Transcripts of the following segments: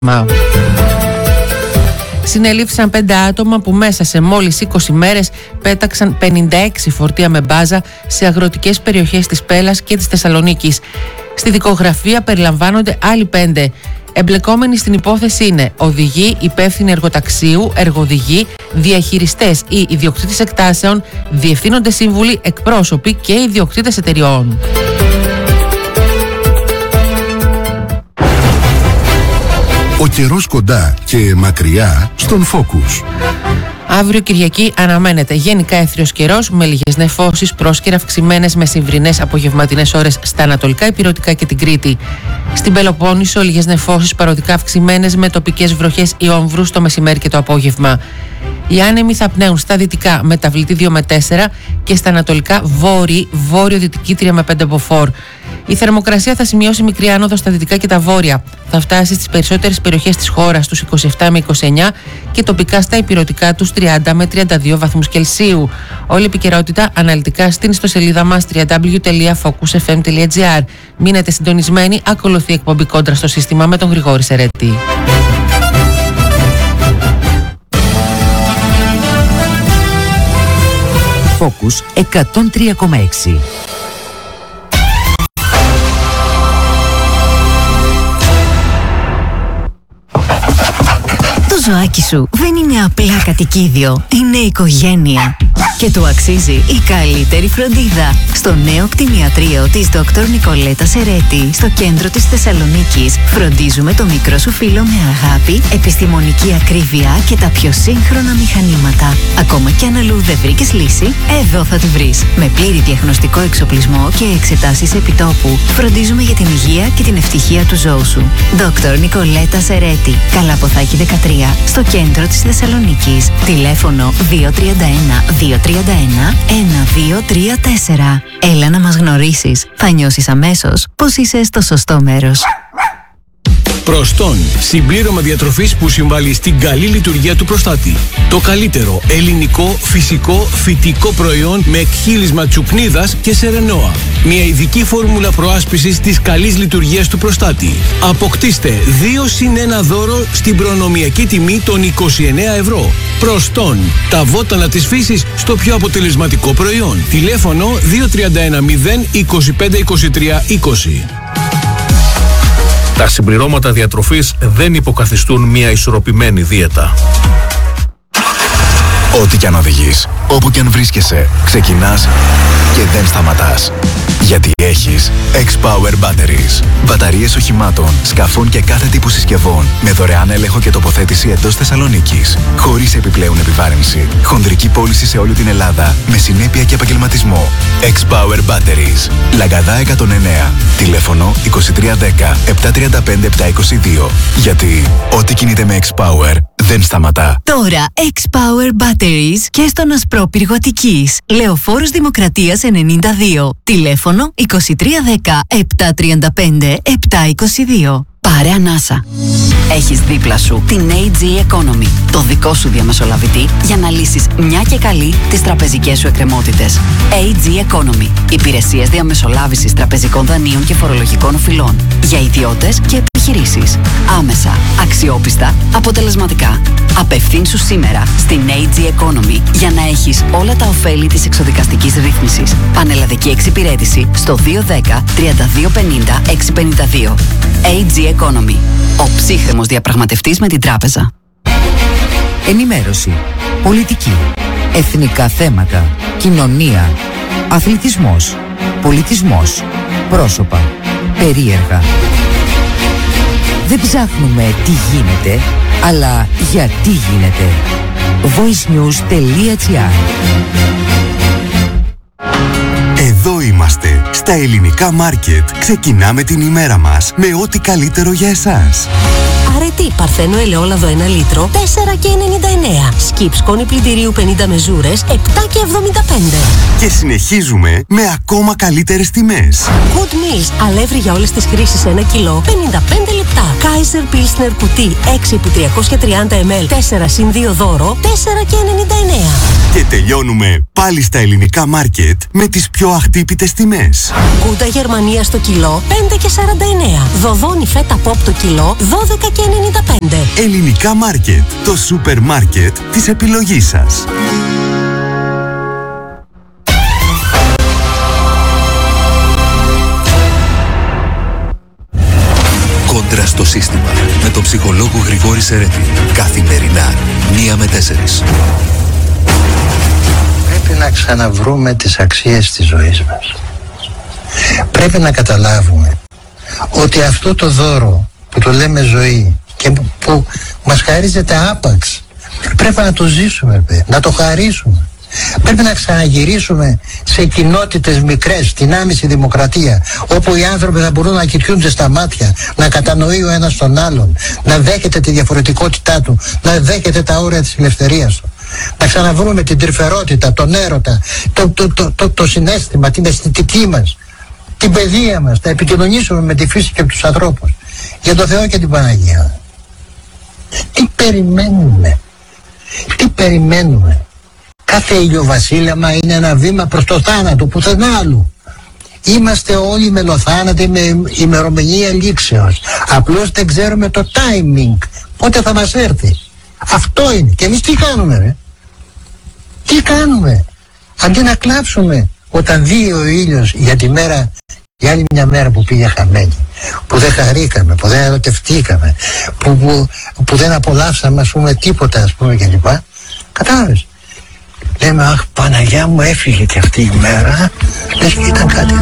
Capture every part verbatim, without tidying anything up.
Συνελήφθησαν πέντε άτομα που μέσα σε μόλις είκοσι μέρες πέταξαν πενήντα έξι φορτία με μπάζα σε αγροτικές περιοχές της Πέλας και της Θεσσαλονίκης. Στη δικογραφία περιλαμβάνονται άλλοι πέντε. Εμπλεκόμενοι στην υπόθεση είναι οδηγοί, υπεύθυνοι εργοταξίου, εργοδηγοί, διαχειριστές ή ιδιοκτήτες εκτάσεων, διευθύνοντες σύμβουλοι, εκπρόσωποι και ιδιοκτήτες εταιριών. Ο καιρός κοντά και μακριά στον Focus. Αύριο Κυριακή αναμένεται γενικά έθριος καιρός με λίγες νεφώσεις, πρόσκαιρα αυξημένες μεσημβρινές απογευματινές ώρες στα ανατολικά Ηπειρωτικά και την Κρήτη. Στην Πελοπόννησο λίγες νεφώσεις παροδικά αυξημένες με τοπικές βροχές ή όμβρους το μεσημέρι και το απόγευμα. Οι άνεμοι θα πνέουν στα δυτικά μεταβλητή δύο με τέσσερα και στα ανατολικά βόρειο, βόρειο-δυτική τρία με πέντε μποφόρ. Η θερμοκρασία θα σημειώσει μικρή άνοδο στα δυτικά και τα βόρεια. Θα φτάσει στις περισσότερες περιοχές της χώρας τους είκοσι επτά με είκοσι εννιά και τοπικά στα ηπειρωτικά τους τριάντα με τριάντα δύο βαθμούς Κελσίου. Όλη η επικαιρότητα αναλυτικά στην ιστοσελίδα μας double-u double-u double-u τελεία focus f m τελεία g r. Μείνετε συντονισμένοι, ακολουθεί εκπομπή Κόντρα στο σύστημα με τον Γρηγόρη Σερέτη. Focus εκατόν τρία κόμμα έξι. Το ζωάκι σου δεν είναι απλά κατοικίδιο, είναι οικογένεια. Και του αξίζει η καλύτερη φροντίδα. Στο νέο κτηνιατρίο της Δόκτωρ Νικολέτα Σερέτη, στο κέντρο της Θεσσαλονίκης, φροντίζουμε το μικρό σου φίλο με αγάπη, επιστημονική ακρίβεια και τα πιο σύγχρονα μηχανήματα. Ακόμα κι αν αλλού δεν βρήκες λύση, εδώ θα τη βρεις. Με πλήρη διαγνωστικό εξοπλισμό και εξετάσεις επιτόπου, φροντίζουμε για την υγεία και την ευτυχία του ζώου σου. Δόκτωρ Νικολέτα Σερέτη, Καλαποθάκη δεκατρία, στο κέντρο της Θεσσαλονίκης. Τηλέφωνο δύο τρία ένα δύο τρία ένα ένα δύο τρία τέσσερα. Έλα να μας γνωρίσεις. Θα νιώσεις αμέσως πως είσαι στο σωστό μέρος. Προστόν, συμπλήρωμα διατροφής που συμβάλλει στην καλή λειτουργία του προστάτη. Το καλύτερο ελληνικό, φυσικό, φυτικό προϊόν με εκχύλισμα τσουκνίδας και σερενόα. Μια ειδική φόρμουλα προάσπισης της καλής λειτουργίας του προστάτη. Αποκτήστε δύο συν ένα δώρο στην προνομιακή τιμή των είκοσι εννέα ευρώ. Προστόν, τα βότανα της φύσης στο πιο αποτελεσματικό προϊόν. Τηλέφωνο δύο τρία ένα μηδέν είκοσι πέντε είκοσι τρία είκοσι. Τα συμπληρώματα διατροφής δεν υποκαθιστούν μια ισορροπημένη δίαιτα. Ό,τι κι αν οδηγείς, όπου κι αν βρίσκεσαι, ξεκινάς και δεν σταματάς. Γιατί έχεις X-Power Batteries. Μπαταρίες οχημάτων, σκαφών και κάθε τύπου συσκευών με δωρεάν έλεγχο και τοποθέτηση εντός Θεσσαλονίκης. Χωρίς επιπλέον επιβάρυνση. Χονδρική πώληση σε όλη την Ελλάδα με συνέπεια και επαγγελματισμό. X-Power Batteries. Λαγκαδά εκατόν εννέα. Τηλέφωνο είκοσι τρία δέκα επτακόσια τριάντα πέντε επτακόσια είκοσι δύο. Γιατί ό,τι κινείται με X-Power δεν σταματά. Τώρα X-Power Batteries και στον Ασπρόπυργο Αττικής. Λεωφόρος Δημοκρατίας ενενήντα δύο. Τηλέφωνο είκοσι τρία δέκα επτακόσια τριάντα πέντε επτακόσια είκοσι δύο. Πάρε ανάσα. Έχεις δίπλα σου την έι τζι Economy, το δικό σου διαμεσολαβητή για να λύσεις μια και καλή τις τραπεζικές σου εκκρεμότητες. έι τζι Economy. Υπηρεσίες διαμεσολάβησης τραπεζικών δανείων και φορολογικών οφειλών. Για ιδιώτες και επιχειρήσεις. Άμεσα, αξιόπιστα, αποτελεσματικά. Απευθύνσου σήμερα στην έι τζι Economy για να έχεις όλα τα ωφέλη της εξοδικαστικής ρύθμισης. Πανελλαδική εξυπηρέτηση στο δύο ένα μηδέν τρία δύο πέντε μηδέν έξι πέντε δύο. έι τζι Economy. Ο ψύχρεμος διαπραγματευτής με την τράπεζα. Ενημέρωση, πολιτική, εθνικά θέματα, κοινωνία, αθλητισμός, πολιτισμός, πρόσωπα, περίεργα. Δεν ψάχνουμε τι γίνεται, αλλά γιατί γίνεται. voice news τελεία gr. Εδώ είμαστε, στα ελληνικά μάρκετ. Ξεκινάμε την ημέρα μας με ό,τι καλύτερο για εσάς. Αρετή Παρθένο ελαιόλαδο ένα λίτρο, τέσσερα και ενενήντα εννέα. Σκιπ σκόνη πλυντηρίου πενήντα μεζούρες, επτά και εβδομήντα πέντε. Και συνεχίζουμε με ακόμα καλύτερες τιμές. Good Meals, αλεύρι για όλες τις χρήσεις ένα κιλό, πενήντα πέντε λεπτά. Kaiser Pilsner κουτί έξι επί τριακόσια τριάντα μιλιλίτρα, τέσσερα συν δύο δώρο, τέσσερα και ενενήντα εννέα. Και τελειώνουμε πάλι στα ελληνικά μάρκετ με τις πιο αχτύπητες τιμές. Γκούντα Γερμανία στο κιλό πέντε και σαράντα εννέα. Δοδόνι φέτα ποπ το κιλό δώδεκα και ενενήντα πέντε. Ελληνικά μάρκετ, το σούπερ μάρκετ της επιλογής σας. Κόντρα στο σύστημα με τον ψυχολόγο Γρηγόρη Σερέτη. Καθημερινά, μία με τέσσερις. Πρέπει να ξαναβρούμε τις αξίες της ζωής μας. Πρέπει να καταλάβουμε ότι αυτό το δώρο που το λέμε ζωή και που μας χαρίζεται άπαξ, πρέπει να το ζήσουμε, να το χαρίσουμε. Πρέπει να ξαναγυρίσουμε σε κοινότητες μικρές, στην άμεση δημοκρατία, όπου οι άνθρωποι θα μπορούν να κοιτούνται στα μάτια, να κατανοεί ο ένας τον άλλον, να δέχεται τη διαφορετικότητά του, να δέχεται τα όρια της ελευθερίας του. Να ξαναβρούμε την τρυφερότητα, τον έρωτα, το, το, το, το, το συναίσθημα, την αισθητική μας, την παιδεία μας, να επικοινωνήσουμε με τη φύση και τους ανθρώπους. Για το Θεό και την Παναγία. Τι περιμένουμε, τι περιμένουμε. Κάθε ηλιοβασίλεμα είναι ένα βήμα προς το θάνατο, πουθενά άλλου. Είμαστε όλοι μελοθάνατοι με ημερομηνία λήξεως. Απλώς δεν ξέρουμε το timing, πότε θα μας έρθει. Αυτό είναι. Και εμείς τι κάνουμε, ρε? Τι κάνουμε? Αντί να κλάψουμε όταν δει ο ήλιος για τη μέρα, για άλλη μια μέρα που πήγε χαμένη, που δεν χαρήκαμε, που δεν ερωτευτήκαμε, που, που, που δεν απολαύσαμε, ας πούμε, τίποτα, ας πούμε, κλπ. Κατάλαβες? Λέμε, αχ, Παναγιά μου, έφυγε και αυτή η μέρα, λες και ήταν κάτι.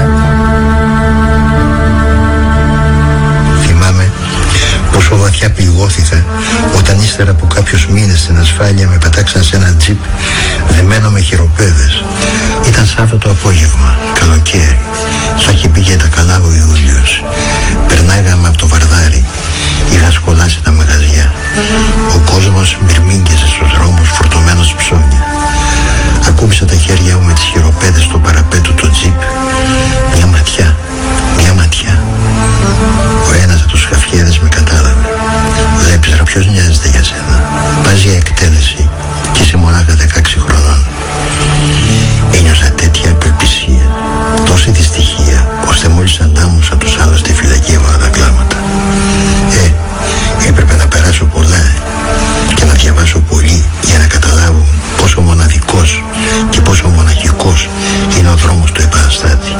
Θυμάμαι πόσο βαθιά πληγώθηκα όταν ύστερα από κάποιους μήνες στην ασφάλεια με πετάξαν σε ένα τζιπ δεμένο με χειροπέδες. Ήταν Σάββατο απόγευμα, καλοκαίρι. Θα είχε πει και τα καλά ο Ιούλιος. Περνάγαμε από το Βαρδάρι. Είχα σκολάσει τα μαγαζιά. Ο κόσμος μυρμήγκιζε στους δρόμους φορτωμένος ψώνια. Ακούμπησα τα χέρια μου με τις χειροπέδες στο παραπέτου του τζιπ. Μια ματιά, μια ματιά. Ο ένας από τους χαφιέδες με κατάλαβε. Δεν ήξερα ποιος νοιάζεται για σένα. Πας για εκτέλεση και είσαι μονάχα δεκαέξι χρονών. Ένιωσα τέτοια απελπισία, τόση δυστυχία, ώστε μόλις αντάμωσα τους άλλους στη φυλακή έβαλα τα κλάματα. Ε, έπρεπε να περάσω πολλά και να διαβάσω πολύ για να καταλάβω πόσο μοναδικός και πόσο μοναχικός είναι ο δρόμος του επαναστάτη.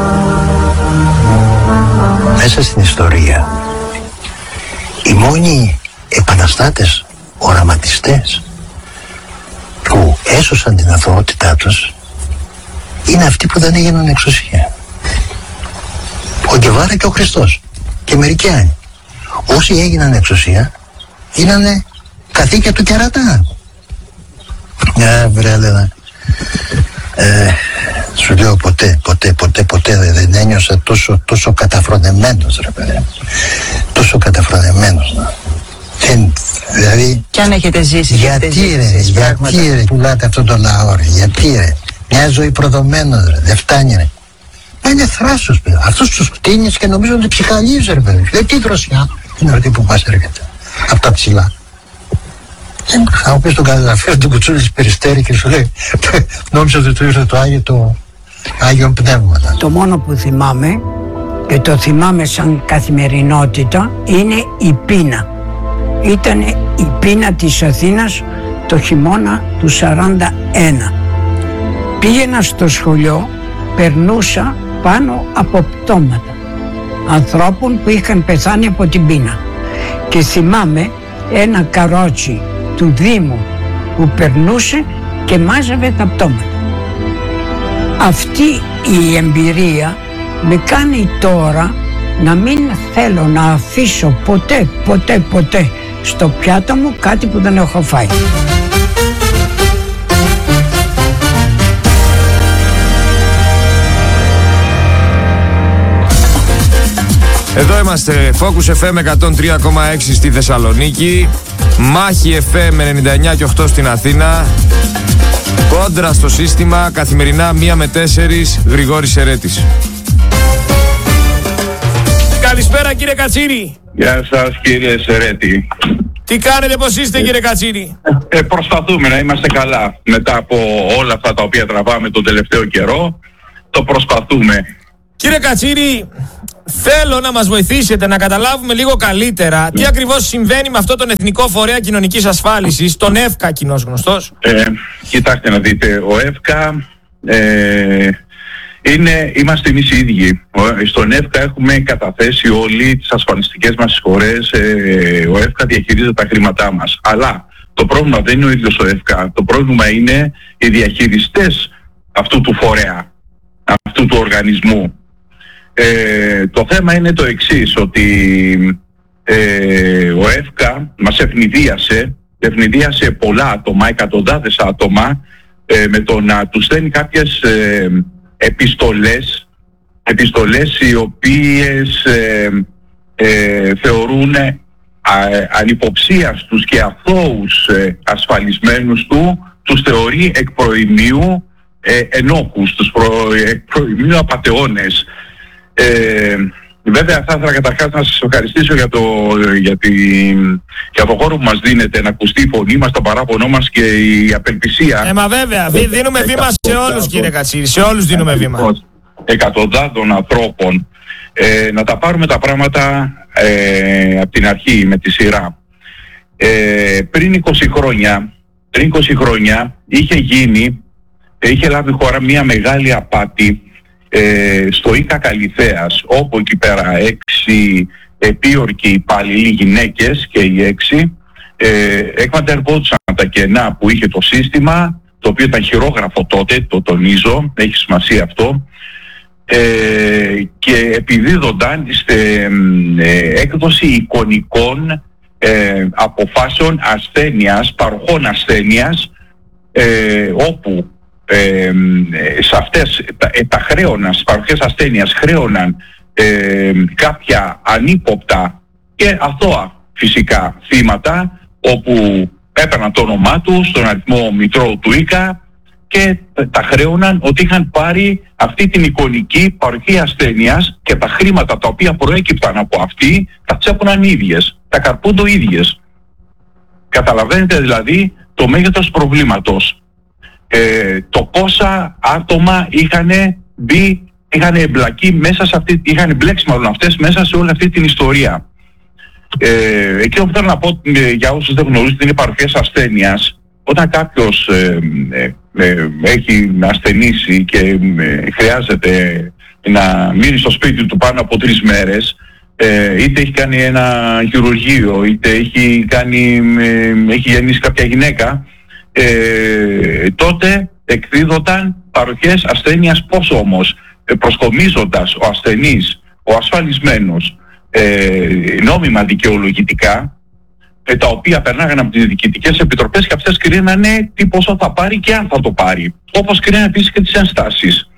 Μέσα στην ιστορία, οι μόνοι επαναστάτες, οραματιστές που έσωσαν την αθωότητά τους είναι αυτοί που δεν έγιναν εξουσία. Ο Γκεβάρα και ο Χριστός και μερικοί άλλοι. Όσοι έγιναν εξουσία γίνανε καθήκια του κερατά. Ε, βρε, έλεγα, ε, σου λέω ποτέ, ποτέ, ποτέ, ποτέ δεν ένιωσα τόσο, τόσο καταφρονεμένος, ρε παιδί. Τόσο καταφρονεμένος. Δεν, δηλαδή, κι αν έχετε ζήσει, γιατί έχετε ρε, ζήσει γιατί ρε, πουλάτε αυτόν τον λαό, ρε, γιατί ρε, μια ζωή προδομένος, ρε, δεν φτάνει, ρε. Μα είναι θράσος, παιδί. Αυτούς τους κτίνεις και νομίζω ότι ψυχαλίζει, ρε, παιδί. Λέει, τι δροσιά είναι αυτή που μας έρχεται από τα ψηλά. Θα μου πεις τον καταγραφείο του Κουτσούλης Περιστέρη και σου λέει, νόμιζα ότι του ήρθε το Άγιο, το Άγιο Πνεύμα. Το μόνο που θυμάμαι και το θυμάμαι σαν καθημερινότητα είναι η πείνα. Ήταν η πείνα της Αθήνας το χειμώνα του σαράντα ένα. Πήγαινα στο σχολείο, περνούσα πάνω από πτώματα ανθρώπων που είχαν πεθάνει από την πείνα και θυμάμαι ένα καρότσι του Δήμου που περνούσε και μάζευε τα πτώματα. Αυτή η εμπειρία με κάνει τώρα να μην θέλω να αφήσω ποτέ, ποτέ, ποτέ στο πιάτο μου κάτι που δεν έχω φάει. Εδώ είμαστε, Focus εφ εμ εκατόν τρία κόμμα έξι στη Θεσσαλονίκη, Μάχη εφ εμ ενενήντα εννιά και οκτώ στην Αθήνα, Κόντρα στο σύστημα, καθημερινά μία με τέσσερις, Γρηγόρης Σερέτης. Καλησπέρα κύριε Κατσίνη. Γεια σας κύριε Σερέτη. Τι κάνετε, πώς είστε κύριε Κατσίρη? Ε, προσπαθούμε να είμαστε καλά μετά από όλα αυτά τα οποία τραβάμε τον τελευταίο καιρό. Το προσπαθούμε. Κύριε Κατσίρη, θέλω να μας βοηθήσετε να καταλάβουμε λίγο καλύτερα τι ακριβώς συμβαίνει με αυτό τον Εθνικό Φορέα Κοινωνικής Ασφάλισης, τον ΕΦΚΑ κοινώς γνωστός. Ε, κοιτάξτε να δείτε, ο ΕΦΚΑ ε, είναι, είμαστε εμείς οι ίδιοι. Στον ΕΦΚΑ έχουμε καταθέσει όλοι τις ασφαλιστικές μας εισφορές. Ε, ο ΕΦΚΑ διαχειρίζεται τα χρήματά μας. Αλλά το πρόβλημα δεν είναι ο ίδιος ο ΕΦΚΑ. Το πρόβλημα είναι οι διαχειριστές αυτού του φορέα, αυτού του οργανισμού. Ε, το θέμα είναι το εξής, ότι ε, ο ΕΦΚΑ μας ευνηδίασε, ευνηδίασε πολλά άτομα, εκατοντάδες άτομα, ε, με το να τους στέλνει κάποιες ε, επιστολές, επιστολές οι οποίες ε, ε, θεωρούν α, ανυποψίαστους και αθώους ε, ασφαλισμένους του, τους θεωρεί εκ προημίου ε, ενόχους, τους προ, εκ προημίου απατεώνες. Ε, βέβαια θα ήθελα καταρχάς να σας ευχαριστήσω για το, για, τη, για το χώρο που μας δίνετε να ακουστεί η φωνή μας, το παράπονό μας και η απελπισία. Ε, μα βέβαια, δίνουμε βήμα σε όλους κύριε Κατσίρη, σε όλους δίνουμε βήμα. Εκατοντάδων ανθρώπων. Ε, να τα πάρουμε τα πράγματα ε, από την αρχή με τη σειρά. Ε, πριν είκοσι χρόνια, πριν είκοσι χρόνια είχε γίνει, είχε λάβει χώρα μια μεγάλη απάτη Ε, στο ΙΚΑ Καλυθέας, όπου εκεί πέρα έξι επίορκοι υπάλληλοι γυναίκες και οι έξι ε, εκμεταλλευόντουσαν τα κενά που είχε το σύστημα, το οποίο ήταν χειρόγραφο τότε, το τονίζω, έχει σημασία αυτό, ε, και επιδίδονταν στη ε, έκδοση εικονικών ε, αποφάσεων ασθένειας, παροχών ασθένειας, ε, όπου Ε, σε αυτές τα, τα χρέωναν, στις παροχές ασθένειας χρέωναν ε, κάποια ανύποπτα και αθώα φυσικά θύματα, όπου έπαιρναν το όνομά του στον αριθμό μητρώου του ΙΚΑ και τα χρέωναν ότι είχαν πάρει αυτή την εικονική παροχή ασθένειας και τα χρήματα τα οποία προέκυπταν από αυτή τα τσέπωναν ίδιες, τα καρπούντο ίδιες. Καταλαβαίνετε δηλαδή το μέγεθος προβλήματος. Ε, το πόσα άτομα είχαν μπει, είχαν εμπλακεί μέσα σε αυτή, είχαν εμπλέξει μάλλον αυτές μέσα σε όλη αυτή την ιστορία. Ε, εκείνο που θέλω να πω ε, για όσους δεν γνωρίζουν είναι παροχές ασθένειας. Όταν κάποιος ε, ε, ε, έχει ασθενήσει και ε, χρειάζεται να μείνει στο σπίτι του πάνω από τρεις μέρες, ε, είτε έχει κάνει ένα χειρουργείο, είτε έχει, κάνει, ε, έχει γεννήσει κάποια γυναίκα, Ε, τότε εκδίδονταν παροχές ασθένειας. Πώς όμως? Ε, προσκομίζοντας ο ασθενής, ο ασφαλισμένος, ε, νόμιμα δικαιολογητικά, ε, τα οποία περνάγανε από τις διοικητικές επιτροπές και αυτές κρίνανε τι ποσό θα πάρει και αν θα το πάρει, όπως κρίνανε επίσης και τις ενστάσεις.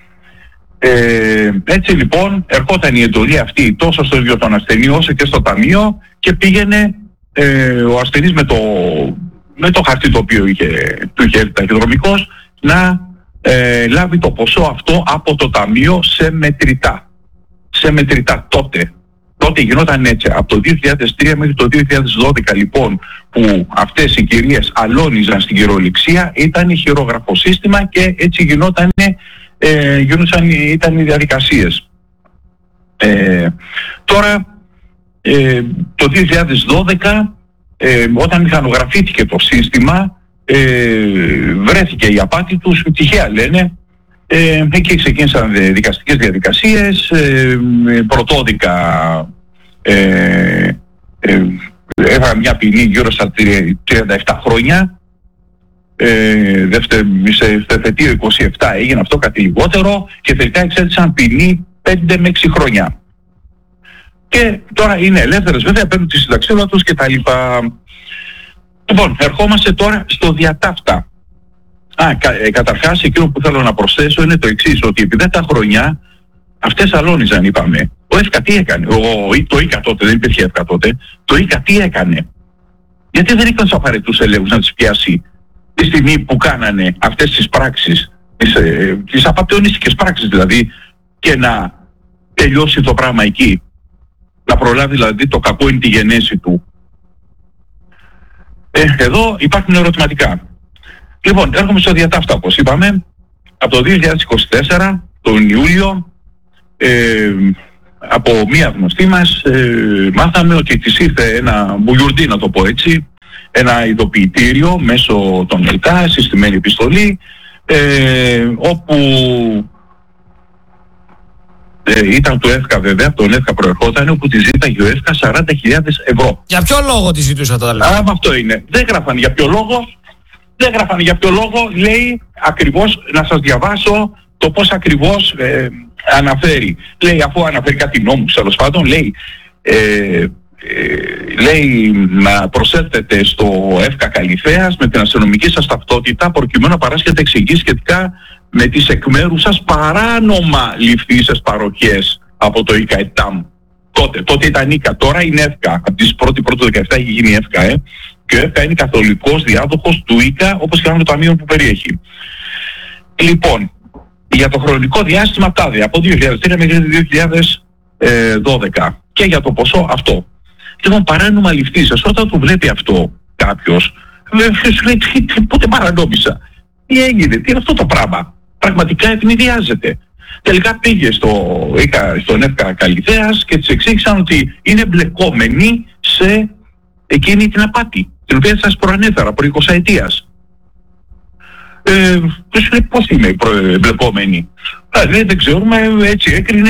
Ε, έτσι λοιπόν ερχόταν η εντολή αυτή τόσο στο ίδιο τον ασθενή όσο και στο ταμείο και πήγαινε ε, ο ασθενής με το με το χαρτί το οποίο είχε, του είχε έρθει ταχυδρομικός να ε, λάβει το ποσό αυτό από το ταμείο σε μετρητά. Σε μετρητά τότε. Τότε γινόταν έτσι. Από το δύο χιλιάδες τρία μέχρι το δύο χιλιάδες δώδεκα λοιπόν που αυτές οι κυρίες αλώνιζαν στην κυριολεξία, ήταν χειρόγραφο σύστημα και έτσι γινόταν, ε, γινόταν, ήταν οι διαδικασίες. Ε, τώρα ε, το δύο χιλιάδες δώδεκα Ε, όταν μηχανογραφήθηκε το σύστημα, ε, βρέθηκε η απάτη τους, τυχαία λένε, ε, εκεί ξεκίνησαν δικαστικές διαδικασίες, ε, πρωτόδικα ε, ε, έφαγα μια ποινή γύρω στα τριάντα επτά χρόνια, ε, δεύτερη, σε θετίο είκοσι επτά έγινε αυτό, κάτι λιγότερο, και τελικά εξέλιξαν ποινή πέντε με έξι χρόνια. Και τώρα είναι ελεύθερες βέβαια, παίρνουν τη συνταξίδα τους και τα λοιπά. Λοιπόν, ερχόμαστε τώρα στο διατάφτα. Α, κα, ε, καταρχάς εκείνο που θέλω να προσθέσω είναι το εξής, ότι επί δέκα χρόνια αυτές αλώνιζαν, είπαμε. Ο ΕΦΚΑ τι έκανε? Ο, το ΙΚΑ τότε, δεν υπήρχε ΕΦΚΑ τότε. Το ΙΚΑ τι έκανε? Γιατί δεν έκανε τους απαραίτητους ελέγχους να τις πιάσει τη στιγμή που κάνανε αυτές τις πράξεις, τις, ε, τις απατεωνίστικες πράξεις δηλαδή, και να τελειώσει το πράγμα εκεί. Να προλάβει δηλαδή το κακό είναι τη γενέση του. Ε, εδώ υπάρχουν ερωτηματικά. Λοιπόν, έρχομαι στο διατάφτα, όπως είπαμε, από το δύο χιλιάδες είκοσι τέσσερα, τον Ιούλιο, ε, από μία γνωστή μας, ε, μάθαμε ότι της ήρθε ένα μπουλιουρντί, να το πω έτσι, ένα ειδοποιητήριο μέσω των ΕΛΚΑ, συστημένη επιστολή, ε, όπου ε, ήταν του ΕΦΚΑ βέβαια, από τον ΕΦΚΑ προερχόταν, όπου τη ζήταγε ο ΕΦΚΑ σαράντα χιλιάδες ευρώ. Για ποιο λόγο τη ζητούσε αυτά τα λεφτά? Α, αυτό είναι. Δεν γράφαν για ποιο λόγο, δεν γράφαν για ποιο λόγο, λέει ακριβώς, να σας διαβάσω το πώς ακριβώς ε, αναφέρει. Λέει, αφού αναφέρει κάτι νόμους, τέλος πάντων, λέει, ε, ε, λέει να προσέλθετε στο ΕΦΚΑ Καλυθέας με την αστυνομική σας ταυτότητα προκειμένου να παράσχετε εξηγήσεις σχετικά με τις εκ μέρους σας παράνομα ληφθήσεις παροχές από το ΙΚΑ-ΕΤΑΜ. Τότε, τότε ήταν ΙΚΑ, τώρα είναι ΕΦΚΑ. Από τις πρώτη πρώτου δεκαεπτά έχει γίνει ΕΦΚΑ, ε. Και ο ΕΦΚΑ είναι καθολικός διάδοχος του ΙΚΑ, όπως και άλλο το ταμείο που περιέχει. Λοιπόν, για το χρονικό διάστημα τάδε, από δύο χιλιάδες τρία μέχρι δύο χιλιάδες δώδεκα, και για το ποσό αυτό. Λοιπόν, παράνομα ληφθήσεις, όταν το βλέπει αυτό κάποιος, σου λέει, πότε παρανόμησα, τι έγινε, τι είναι αυτό το πράγμα, πραγματικά ευνηδιάζεται. Τελικά πήγε στο, στον ΕΦΚΑ Καλυθέας και της εξήγησαν ότι είναι εμπλεκόμενοι σε εκείνη την απάτη, την οποία σας προανέφερα προ εικοσαετίας. Ε, τους λέει, πώς είναι εμπλεκόμενοι? Δηλαδή δεν ξέρουμε, έτσι έκρινε,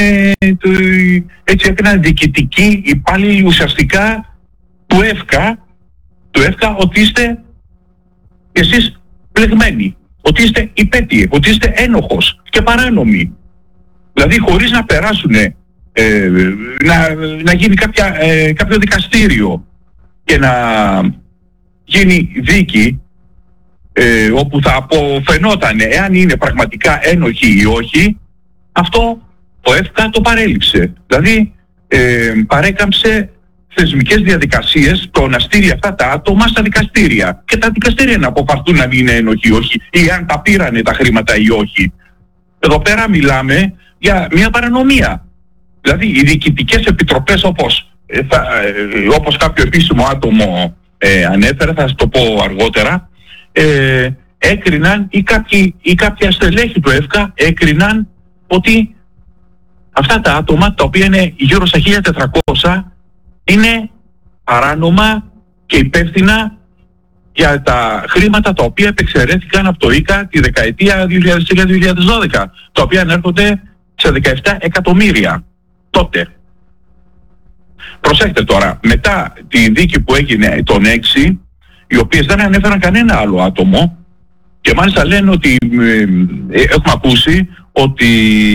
έτσι έκριναν διοικητικοί υπάλληλοι ουσιαστικά του ΕΦΚΑ, του ΕΦΚΑ, ότι είστε εσείς πλεγμένοι, ότι είστε υπέτειοι, ότι είστε ένοχος και παράνομοι. Δηλαδή χωρίς να περάσουν, ε, να, να γίνει κάποια, ε, κάποιο δικαστήριο και να γίνει δίκη, ε, όπου θα αποφαινόταν εάν είναι πραγματικά ένοχοι ή όχι, αυτό ο ΕΦΚΑ το παρέλειψε. Δηλαδή ε, παρέκαμψε θεσμικές διαδικασίες το να στείλει αυτά τα άτομα στα δικαστήρια. Και τα δικαστήρια να αποφαρθούν αν είναι ένοχοι ή όχι, ή αν τα πήρανε τα χρήματα ή όχι. Εδώ πέρα μιλάμε για μια παρανομία. Δηλαδή οι διοικητικές επιτροπές, όπως, ε, θα, ε, όπως κάποιο επίσημο άτομο ε, ανέφερε, θα σας το πω αργότερα, ε, έκριναν ή, κάποιοι, ή κάποια στελέχη του ΕΦΚΑ έκριναν ότι αυτά τα άτομα, τα οποία είναι γύρω στα χίλια τετρακόσια, είναι παράνομα και υπεύθυνα για τα χρήματα τα οποία επεξαιρέθηκαν από το ΙΚΑ τη δεκαετία δύο χιλιάδες τρία με δύο χιλιάδες δώδεκα, τα οποία ανέρχονται σε δεκαεπτά εκατομμύρια τότε. Προσέξτε τώρα, μετά τη δίκη που έγινε τον έξι, οι οποίες δεν ανέφεραν κανένα άλλο άτομο, και μάλιστα λένε ότι ε, ε, έχουμε ακούσει ότι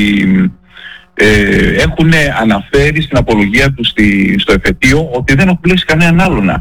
ε, έχουν αναφέρει στην απολογία τους στη, στο εφετείο ότι δεν έχουν πλέξει κανέναν άλλον.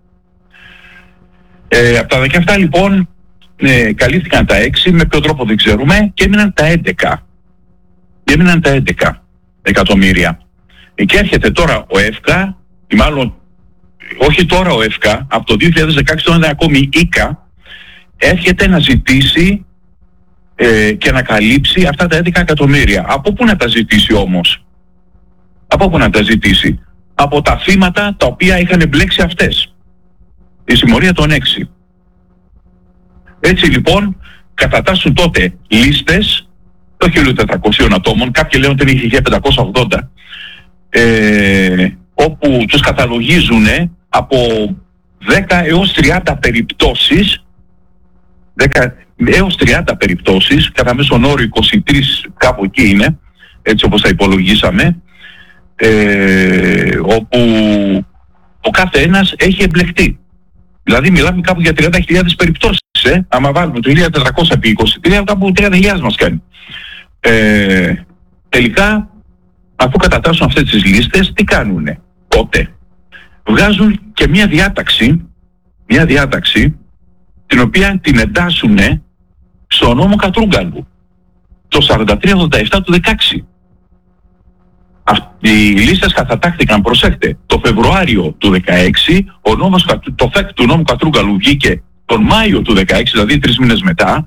Ε, από τα δεκαεπτά λοιπόν ε, καλύφθηκαν τα έξι, με ποιο τρόπο δεν ξέρουμε, και έμειναν τα έντεκα. Και έμειναν τα έντεκα εκατομμύρια. Ε, και έρχεται τώρα ο ΕΦΚΑ, ή μάλλον όχι τώρα ο ΕΦΚΑ, από το δύο χιλιάδες δεκαέξι, όταν είναι ακόμη ΙΚΑ, έρχεται να ζητήσει ε, και να καλύψει αυτά τα έντεκα εκατομμύρια. Από πού να τα ζητήσει όμως? Από πού να τα ζητήσει? Από τα θύματα τα οποία είχαν εμπλέξει αυτές. Η συμμορία των έξι. Έτσι λοιπόν κατατάσσουν τότε λίστες των χίλια τετρακοσίων ατόμων, κάποιοι λένε ότι είναι χίλια πεντακόσια ογδόντα, ε, όπου τους καταλογίζουν από δέκα έως τριάντα περιπτώσεις, δέκα έως τριάντα περιπτώσεις, κατά μέσον όρο είκοσι τρεις, κάπου εκεί είναι, έτσι όπως τα υπολογίσαμε, ε, όπου ο κάθε ένας έχει εμπλεχτεί. Δηλαδή μιλάμε κάπου για τριάντα χιλιάδες περιπτώσεις, ε, άμα βάλουμε το χίλια τετρακόσια επί είκοσι τρία, κάπου τριάντα χιλιάδες μας κάνει. Ε, τελικά, αφού κατατάσσουν αυτές τις λίστες, τι κάνουνε? Τότε βγάζουν και μια διάταξη, μια διάταξη, την οποία την εντάσσουνε στο νόμο Κατρούγκαλου, το σαράντα τρία ογδόντα επτά του δεκαέξι. Οι λίστες κατατάχθηκαν, προσέχτε, το Φεβρουάριο του δεκαέξι, ο νόμος, το ΦΕΚ του νόμου Κατρούγκαλου βγήκε τον Μάιο του δεκαέξι, δηλαδή τρεις μήνες μετά,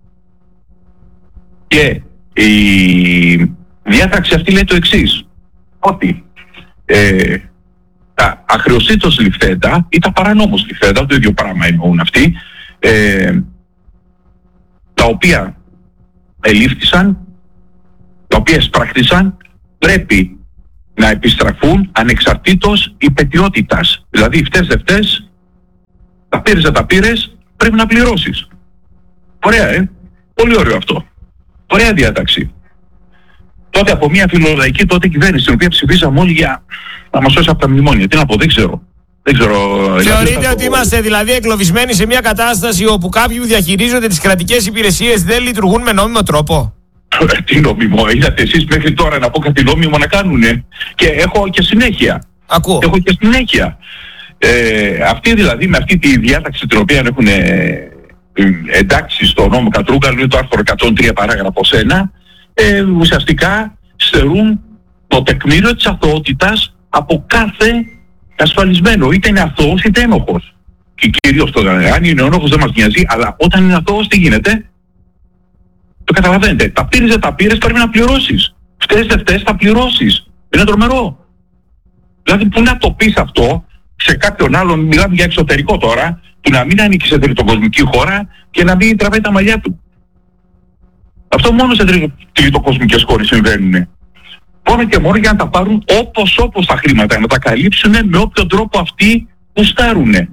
και η διάταξη αυτή λέει το εξής, ότι ε, τα αχρεωσίτως ληφθέντα ή τα παρανόμως ληφθέντα, το ίδιο πράγμα εννοούν αυτοί, ε, τα οποία ελήφθησαν, τα οποία εισπράχθησαν, πρέπει να επιστραφούν ανεξαρτήτως υπαιτιότητας. Δηλαδή φταίς δεν φταίς, τα πήρες δεν τα πήρες, πρέπει να πληρώσεις. Ωραία, ε. Πολύ ωραίο αυτό. Ωραία διάταξη. Τότε από μια φιλολαϊκή τότε κυβέρνηση, την οποία ψηφίσαμε όλοι για να μας σώσει από τα μνημόνια. Τι να πω, δεν ξέρω. Δεν ξέρω. Θεωρείτε ότι είμαστε δηλαδή εγκλωβισμένοι σε μια κατάσταση όπου κάποιοι που διαχειρίζονται τις κρατικές υπηρεσίες δεν λειτουργούν με νόμιμο τρόπο? Τι νόμιμο, είδατε εσείς μέχρι τώρα να πω κάτι νόμιμο να κάνουνε? Και έχω και συνέχεια. Ακούω. Έχω και συνέχεια. Ε, αυτοί δηλαδή με αυτή τη διάταξη την οποία έχουν ε, εντάξει στο νόμο Κατρούγκαλου, είναι το άρθρο εκατόν τρία παράγραφος ένα, ε, ουσιαστικά στερούν το τεκμήριο της αθωότητας από κάθε ασφαλισμένο, είτε είναι αθώος είτε ένοχος. Και κυρίως το αν είναι ένοχος δεν μας νοιάζει, αλλά όταν είναι αθώος τι γίνεται? Το καταλαβαίνετε. Τα πήρες δεν τα πήρες, πρέπει να πληρώσεις. Φταίς δεν φταίς, θα πληρώσεις. Είναι τρομερό. Δηλαδή που να το πεις αυτό σε κάποιον άλλον, μιλάμε για εξωτερικό τώρα, που να μην ανήκει σε τριτοκοσμική χώρα και να μην τραβάει τα μαλλιά του. Αυτό μόνο σε τριτοκοσμικές χώρες συμβαίνουν. Μόνο και μόνο για να τα πάρουν όπως όπως τα χρήματα, να τα καλύψουν με όποιο τρόπο αυτοί γουστάρουνε.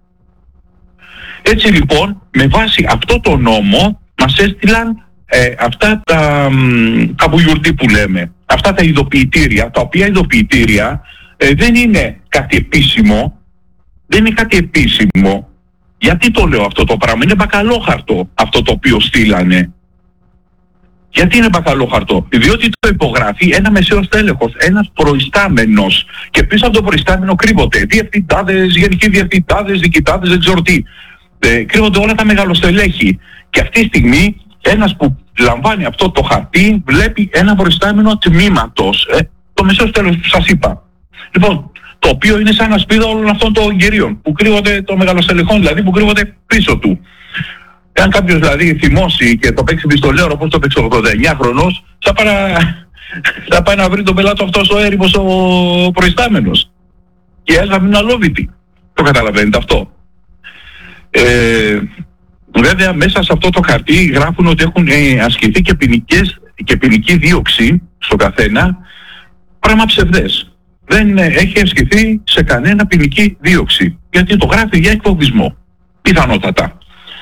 Έτσι λοιπόν, με βάση αυτό το νόμο, μας έστειλαν ε, αυτά τα, τα μπουγιουρτή που λέμε, αυτά τα ειδοποιητήρια, τα οποία ειδοποιητήρια ε, δεν είναι κάτι επίσημο, δεν είναι κάτι επίσημο. Γιατί το λέω αυτό το πράγμα? Είναι μπακαλόχαρτο αυτό το οποίο στείλανε. Γιατί είναι μπακαλόχαρτο? Διότι το υπογράφει ένα μεσαίος τέλεχος, ένας προϊστάμενος. Και πίσω από το προϊστάμενο κρύβονται διευθυντάδες, γενικοί διευθυντάδες, διοικητάδες, δεν ξέρω τι. Ε, κρύβονται όλα τα μεγαλοστελέχη. Και αυτή τη στιγμή ένας που λαμβάνει αυτό το χαρτί βλέπει ένα προϊστάμενο τμήματος. Ε, το μεσαίος τέλος που σας είπα. Λοιπόν, το οποίο είναι σαν ασπίδα όλων αυτών των κυρίων που κρύβονται, των μεγαλοστελεχών δηλαδή, που κρύβονται πίσω του. Εάν κάποιος δηλαδή θυμώσει και το παίξει πιστολέρο όπως το παίξει ο ογδόντα εννιά χρονός, θα, παρα... θα πάει να βρει τον πελάτο αυτός ο έρημος ο προϊστάμενος. Και άλλοι θα μείνουν αλόβητοι. Το καταλαβαίνετε αυτό? Ε, βέβαια μέσα σε αυτό το χαρτί γράφουν ότι έχουν ε, ασκηθεί και, ποινικές, και ποινική δίωξη στο καθένα, πράγμα ψευδές. Δεν ε, έχει ασκηθεί σε κανένα ποινική δίωξη, γιατί το γράφει για εκφοβισμό, πιθανότατα.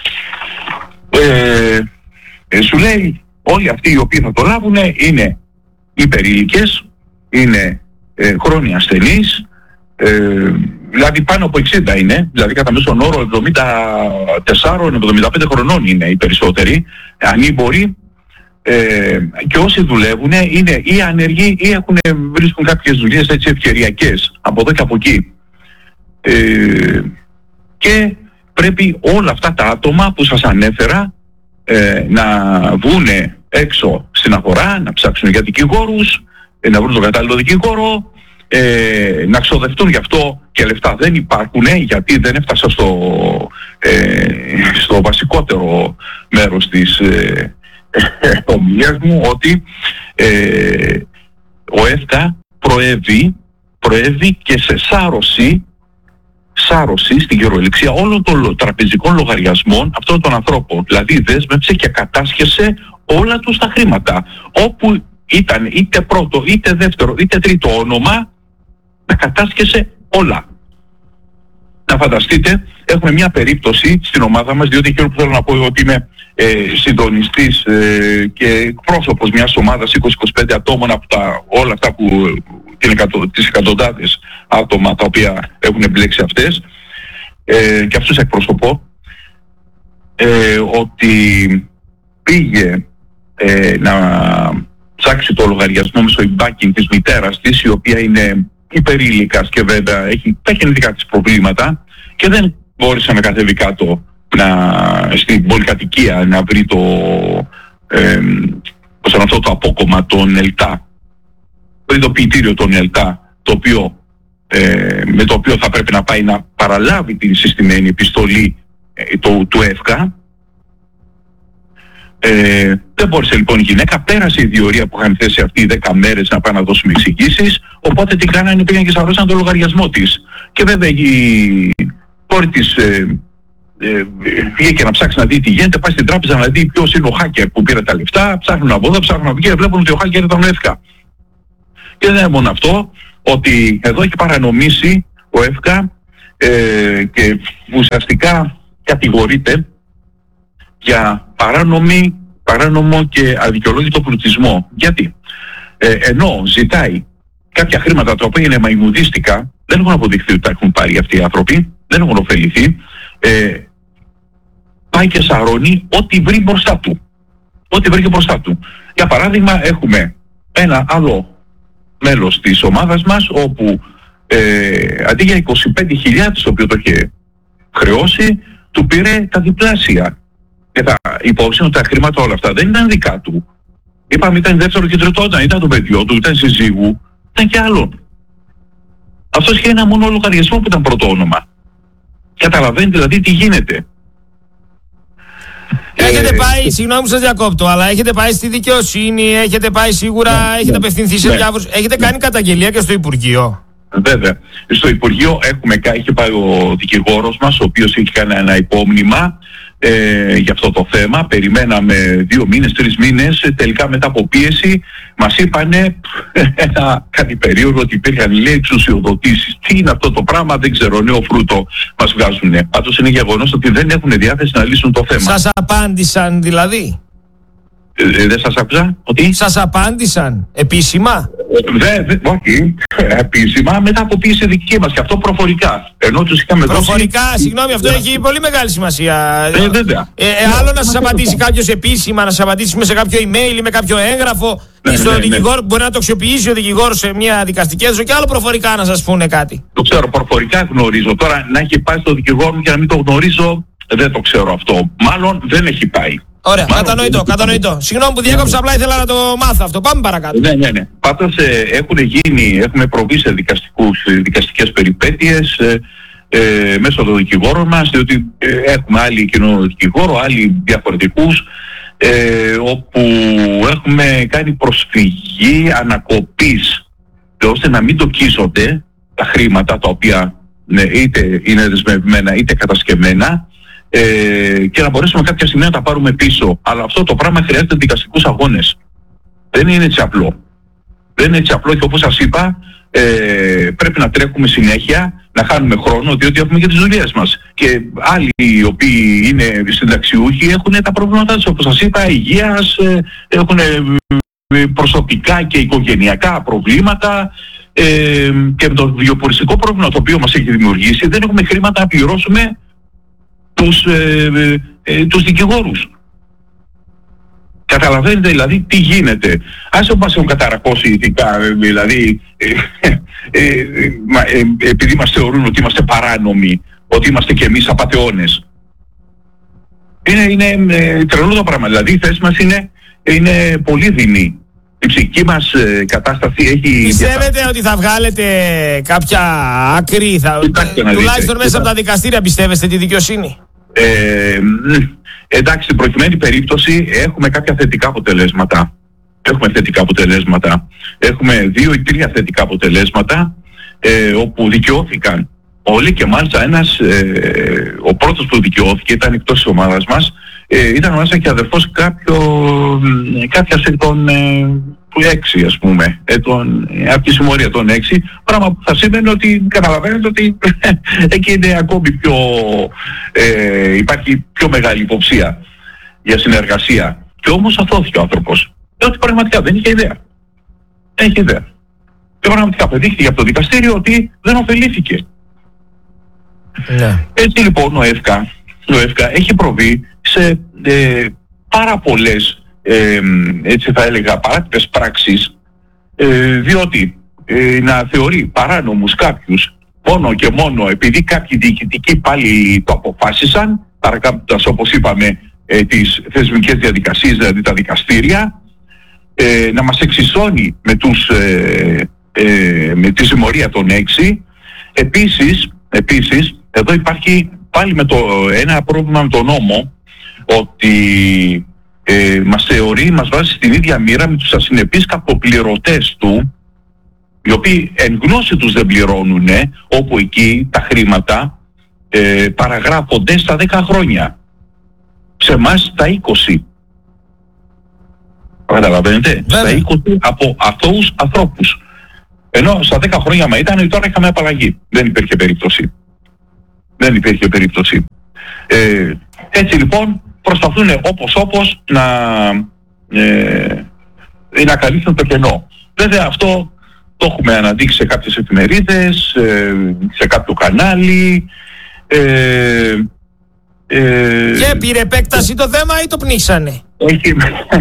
Ε, ε, σου λέει όλοι αυτοί οι οποίοι θα το λάβουν είναι υπερήλικες, είναι ε, χρόνια ασθενείς, ε, δηλαδή πάνω από εξήντα είναι, δηλαδή κατά μέσον όρο εβδομήντα τέσσερα με εβδομήντα πέντε χρονών είναι οι περισσότεροι, ανήμποροι, ε, και όσοι δουλεύουν είναι ή ανεργοί ή έχουν, βρίσκουν κάποιες δουλειές έτσι ευκαιριακές από εδώ και από εκεί. Ε, και πρέπει όλα αυτά τα άτομα που σας ανέφερα ε, να βγούνε έξω στην αγορά, να ψάξουν για δικηγόρους, ε, να βρουν τον κατάλληλο δικηγόρο, ε, να ξοδευτούν γι' αυτό και λεφτά δεν υπάρχουν, γιατί δεν έφτασα στο, ε, στο βασικότερο μέρος της ε, ε, ομιλίας μου, ότι ε, ο ΕΦΚΑ προέβη, προέβη και σε σάρωση σάρωση στην κυριολεξία όλων των τραπεζικών λογαριασμών αυτών των ανθρώπων. Δηλαδή δέσμευσε και κατάσχεσε όλα τους τα χρήματα. Όπου ήταν είτε πρώτο, είτε δεύτερο, είτε τρίτο όνομα, τα κατάσχεσε όλα. Να φανταστείτε, έχουμε μια περίπτωση στην ομάδα μας, διότι εκείνο που θέλω να πω ότι είμαι ε, συντονιστής ε, και εκπρόσωπος μιας ομάδας είκοσι με είκοσι πέντε ατόμων από τα, όλα αυτά που τις εκατοντάδες άτομα τα οποία έχουν εμπλέξει αυτές, ε, και αυτούς εκπροσωπώ, ε, ότι πήγε ε, να ψάξει το λογαριασμό μέσω e-banking της μητέρας της, η οποία είναι υπερήλικας και βέβαια έχει τα γενετικά της προβλήματα και δεν μπόρεσε να κατέβει κάτω να, στην πολυκατοικία να βρει το, ε, πώς αυτό το απόκομμα των ΕΛΤΑ, το ειδοποιητήριο των ΕΛΤΑ, το οποίο, ε, με το οποίο θα πρέπει να πάει να παραλάβει την συστημένη επιστολή ε, το, του ΕΦΚΑ. Ε, δεν μπόρεσε λοιπόν η γυναίκα, πέρασε η διορία που είχαν θέσει αυτοί οι δέκα μέρες να πάνε να δώσουμε εξηγήσεις, οπότε τι κάνανε, πήγαν και σταυρώσαν το λογαριασμό της. Και βέβαια η κόρη της ε, ε, βγήκε να ψάξει να δει τι γίνεται, πάει στην τράπεζα να δει ποιος είναι ο hacker που πήρε τα λεφτά, ψάχνουν από εδώ, ψάχνουν από εκεί και βλέπουν ότι ο hacker ήταν ο ΕΦΚΑ. Και δεν είναι μόνο αυτό, ότι εδώ έχει παρανομήσει ο ΕΦΚΑ ε, και ουσιαστικά κατηγορείται για παράνομη, παράνομο και αδικαιολόγητο πλουτισμό. Γιατί? Ε, ενώ ζητάει κάποια χρήματα τα οποία είναι μαϊμουδίστικα, δεν έχουν αποδειχθεί ότι τα έχουν πάρει αυτοί οι άνθρωποι, δεν έχουν ωφεληθεί, ε, πάει και σαρώνει ό,τι βρει μπροστά του. Ό,τι βρει και μπροστά του. Για παράδειγμα, έχουμε ένα άλλο μέλος της ομάδας μας, όπου ε, αντί για είκοσι πέντε χιλιάδες το οποίο το είχε χρεώσει, του πήρε τα διπλάσια. Και τα υπόψη ότι τα χρήματα όλα αυτά δεν ήταν δικά του. Είπαμε ήταν δεύτερο και τρίτο, ήταν, ήταν το παιδιό του, ήταν συζύγου, ήταν και άλλον. Αυτός είχε ένα μόνο λογαριασμό που ήταν πρώτο όνομα. Καταλαβαίνετε δηλαδή τι γίνεται. Έχετε ε, πάει, ε, συγγνώμη που σας διακόπτω, αλλά έχετε πάει στη δικαιοσύνη, έχετε πάει σίγουρα, ναι, έχετε ναι, απευθυνθεί σε ναι, διάφορους, έχετε ναι, κάνει καταγγελία και στο Υπουργείο. Βέβαια. Στο Υπουργείο έχουμε, είχε πάει ο δικηγόρος μας, ο οποίος είχε κάνει ένα υπόμνημα ε, για αυτό το θέμα. Περιμέναμε δύο μήνες, τρεις μήνες. Τελικά μετά από πίεση μας είπανε ένα κάτι περίεργο, ότι υπήρχαν, λέει, εξουσιοδοτήσεις. Τι είναι αυτό το πράγμα, δεν ξέρω, νέο φρούτο μας βγάζουνε. Πάντως είναι γεγονός ότι δεν έχουν διάθεση να λύσουν το θέμα. Σας απάντησαν δηλαδή? Ε, δεν σας άκουσα. Ότι? Σας απάντησαν επίσημα? Δεν, δε, όχι. Επίσημα μετά από πίεση δική μας, και αυτό προφορικά. Ενώ τους είχαμε δώσει... Προφορικά, συγγνώμη, αυτό έχει πολύ μεγάλη σημασία. Ε, βέβαια. Ε, ε, άλλο να σας απαντήσει κάποιος επίσημα, να σας απαντήσει με σε κάποιο email ή με κάποιο έγγραφο, ναι, ή στο ναι, δικηγόρο, ναι, μπορεί να το αξιοποιήσει ο δικηγόρος σε μια δικαστική αίθουσα, και άλλο προφορικά να σας πούνε κάτι. Το ξέρω, προφορικά γνωρίζω. Τώρα να έχει πάει στο δικηγόρο μου και να μην το γνωρίζω, δεν το ξέρω αυτό. Μάλλον δεν έχει πάει. Ωραία, Μάλλον, κατανοητό, κατανοητό. Συγγνώμη που διέκοψα, απλά ήθελα να το μάθω αυτό. Πάμε παρακάτω. Ναι, ναι, ναι. Πάντως ε, έχουν γίνει, έχουμε προβεί σε δικαστικούς, δικαστικές περιπέτειες ε, ε, μέσω των δικηγόρων μας, διότι ε, έχουμε άλλοι κοινό δικηγόρο, άλλοι διαφορετικούς, ε, όπου έχουμε κάνει προσφυγή ανακοπής, ώστε να μην τοκίζονται τα χρήματα τα οποία ναι, είτε είναι δεσμευμένα είτε κατασκευμένα, Ε, και να μπορέσουμε κάποια στιγμή να τα πάρουμε πίσω. Αλλά αυτό το πράγμα χρειάζεται δικαστικούς αγώνες. Δεν είναι έτσι απλό. Δεν είναι έτσι απλό, και όπως σας είπα, ε, πρέπει να τρέχουμε συνέχεια, να χάνουμε χρόνο, διότι έχουμε και τις δουλειές μας. Και άλλοι οι οποίοι είναι συνταξιούχοι έχουν τα προβλήματά τους, όπως σας είπα, υγείας, ε, έχουν προσωπικά και οικογενειακά προβλήματα, ε, και το βιοποριστικό πρόβλημα το οποίο μας έχει δημιουργήσει, δεν έχουμε χρήματα να πληρώσουμε τους, ε, ε, τους δικηγόρους. Καταλαβαίνετε δηλαδή τι γίνεται. Άσε που μας έχουν καταρακώσει ηθικά, δηλαδή ε, ε, ε, ε, επειδή μας θεωρούν ότι είμαστε παράνομοι, ότι είμαστε και εμείς απατεώνες. Είναι, είναι ε, τρελό το πράγμα. Δηλαδή η θέση μας είναι, είναι πολύ δεινή. Η ψυχική μας ε, κατάσταση έχει... Πιστεύετε διατα... ότι θα βγάλετε κάποια άκρη, θα... τουλάχιστον μέσα από τα δικαστήρια, πιστεύεστε τη δικαιοσύνη? Ε, εντάξει, στην προκειμένη περίπτωση έχουμε κάποια θετικά αποτελέσματα. Έχουμε θετικά αποτελέσματα. Έχουμε δύο ή τρία θετικά αποτελέσματα, ε, όπου δικαιώθηκαν όλοι, και μάλιστα ένας, ε, ο πρώτος που δικαιώθηκε ήταν εκτός της ομάδας μας, ε, ήταν μέσα και αδερφός κάποιο, κάποιας εκ των ε, έξι, ας πούμε, ε, τον, από τη συμμορία των έξι, πράγμα που θα σήμαινε ότι καταλαβαίνετε ότι εκεί είναι ακόμη πιο, ε, υπάρχει πιο μεγάλη υποψία για συνεργασία. Και όμως αθώθηκε ο άνθρωπος, διότι πραγματικά δεν είχε ιδέα. Δεν είχε ιδέα. Και πραγματικά απεδείχθηκε από το δικαστήριο ότι δεν ωφελήθηκε. Ναι. Έτσι λοιπόν ο ΕΦΚΑ, ο ΕΦΚΑ έχει προβεί σε ε, πάρα πολλές, ε, έτσι θα έλεγα, παράτυπες πράξεις, ε, διότι ε, να θεωρεί παράνομους κάποιους μόνο και μόνο επειδή κάποιοι διοικητικοί πάλι το αποφάσισαν, παρακάμπτοντας, όπως είπαμε, ε, τις θεσμικές διαδικασίες, δηλαδή τα δικαστήρια, ε, να μας εξισώνει με, τους, ε, ε, με τη συμμορία των έξι. Επίσης, επίσης εδώ υπάρχει πάλι με το, ένα πρόβλημα με τον νόμο, ότι ε, μας θεωρεί, μας βάζει στην ίδια μοίρα με τους ασυνεπείς κακοπληρωτές του, οι οποίοι εν γνώση τους δεν πληρώνουν, όπου εκεί τα χρήματα ε, παραγράφονται στα δέκα χρόνια. Σε εμάς τα είκοσι. Καταλαβαίνετε, στα είκοσι από αθώους ανθρώπους. Ενώ στα δέκα χρόνια μα ήταν, τώρα είχαμε απαλλαγή. Δεν υπήρχε περίπτωση. Δεν υπήρχε περίπτωση. Ε, έτσι λοιπόν προσπαθούν όπως όπως να, ε, να καλύψουν το κενό. Βέβαια αυτό το έχουμε αναδείξει σε κάποιες εφημερίδες, ε, σε κάποιο κανάλι. Ε, ε, και πήρε επέκταση το θέμα ή το πνίξανε? Όχι,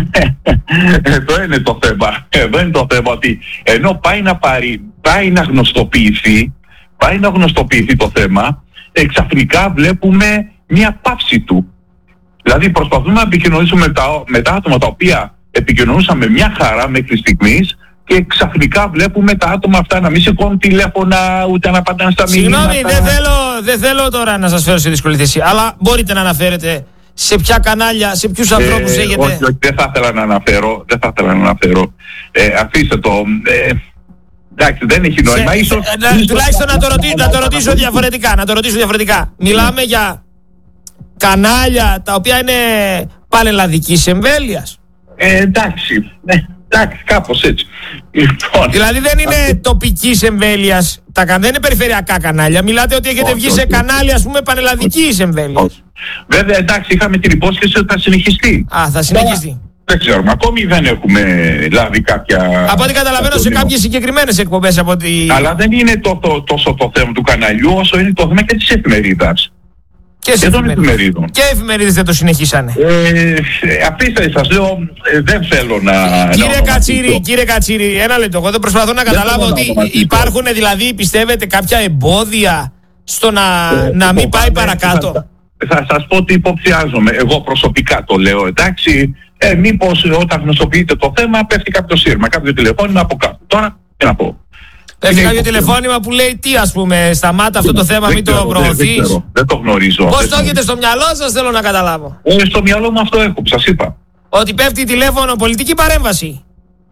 εδώ είναι το θέμα. Εδώ είναι το θέμα ότι ενώ πάει να πάρει, πάει να γνωστοποιηθεί, πάει να γνωστοποιηθεί το θέμα, εξαφνικά βλέπουμε μια πάυση του. Δηλαδή προσπαθούμε να επικοινωνήσουμε με τα, με τα άτομα τα οποία επικοινωνούσαμε μια χαρά μέχρι στιγμής και ξαφνικά βλέπουμε τα άτομα αυτά να μην σηκώνουν τηλέφωνα ούτε να απαντάνε στα μηνύματα. Συγγνώμη, δεν θέλω, δεν θέλω τώρα να σας φέρω σε δύσκολη θέση, αλλά μπορείτε να αναφέρετε σε ποια κανάλια, σε ποιους ανθρώπους ε, έχετε? Όχι, όχι, δεν θα ήθελα να αναφέρω, δεν θα ήθελα να αναφέρω. Ε, αφήστε το. Ε, εντάξει, δεν έχει νόημα. Σε, ίσως, σε, να, ίσως, τουλάχιστον να το, ρωτήσω, να το ρωτήσω διαφορετικά, να το ρωτήσω διαφορετικά. Μιλάμε για κανάλια τα οποία είναι πανελλαδικής εμβέλειας. Ε, εντάξει, ναι, εντάξει, κάπως έτσι. Λοιπόν, δηλαδή δεν είναι τοπικής εμβέλειας, τα, δεν είναι περιφερειακά κανάλια. Μιλάτε ότι έχετε βγει σε κανάλια, ας πούμε, πανελλαδικής εμβέλειας. Βέβαια, εντάξει, είχαμε την υπόσχεση ότι θα συνεχιστεί. Α, θα συνεχιστεί. Δεν ξέρουμε, ακόμη δεν έχουμε λάβει κάποια... Από ό,τι καταλαβαίνω σε κάποιες συγκεκριμένες εκπομπές από ότι... Αλλά δεν είναι το, το, τόσο το θέμα του καναλιού όσο είναι το θέμα και της εφημερίδας. Και, και των εφημερίδων. Και οι εφημερίδες δεν το συνεχίσανε. Ε, αφήστε, σας λέω, ε, δεν θέλω να... Κύριε να Κατσίρη, κύριε Κατσίρη, ένα λεπτό. Εγώ δεν προσπαθώ να καταλάβω ότι να υπάρχουν, δηλαδή, πιστεύετε, κάποια εμπόδια στο να, ε, να μην πάει παρακάτω. Θα, θα σας πω τι υποψιάζομαι. Εγώ προσωπικά το λέω, εντάξει. Ε, μήπως όταν γνωστοποιείτε το θέμα πέφτει κάποιο σύρμα, κάποιο τηλεφώνημα από κάτω. Τώρα, τι να πω. Έχει κάποιο τηλεφώνημα που λέει τι, ας πούμε, σταμάτα αυτό το θέμα, μην το προωθείς? Δεν, δεν, δεν το γνωρίζω. Πώς το έχετε στο μυαλό σας, θέλω να καταλάβω? Ε, στο μυαλό μου αυτό έχω, που σας είπα. Ότι πέφτει τηλέφωνο, πολιτική παρέμβαση.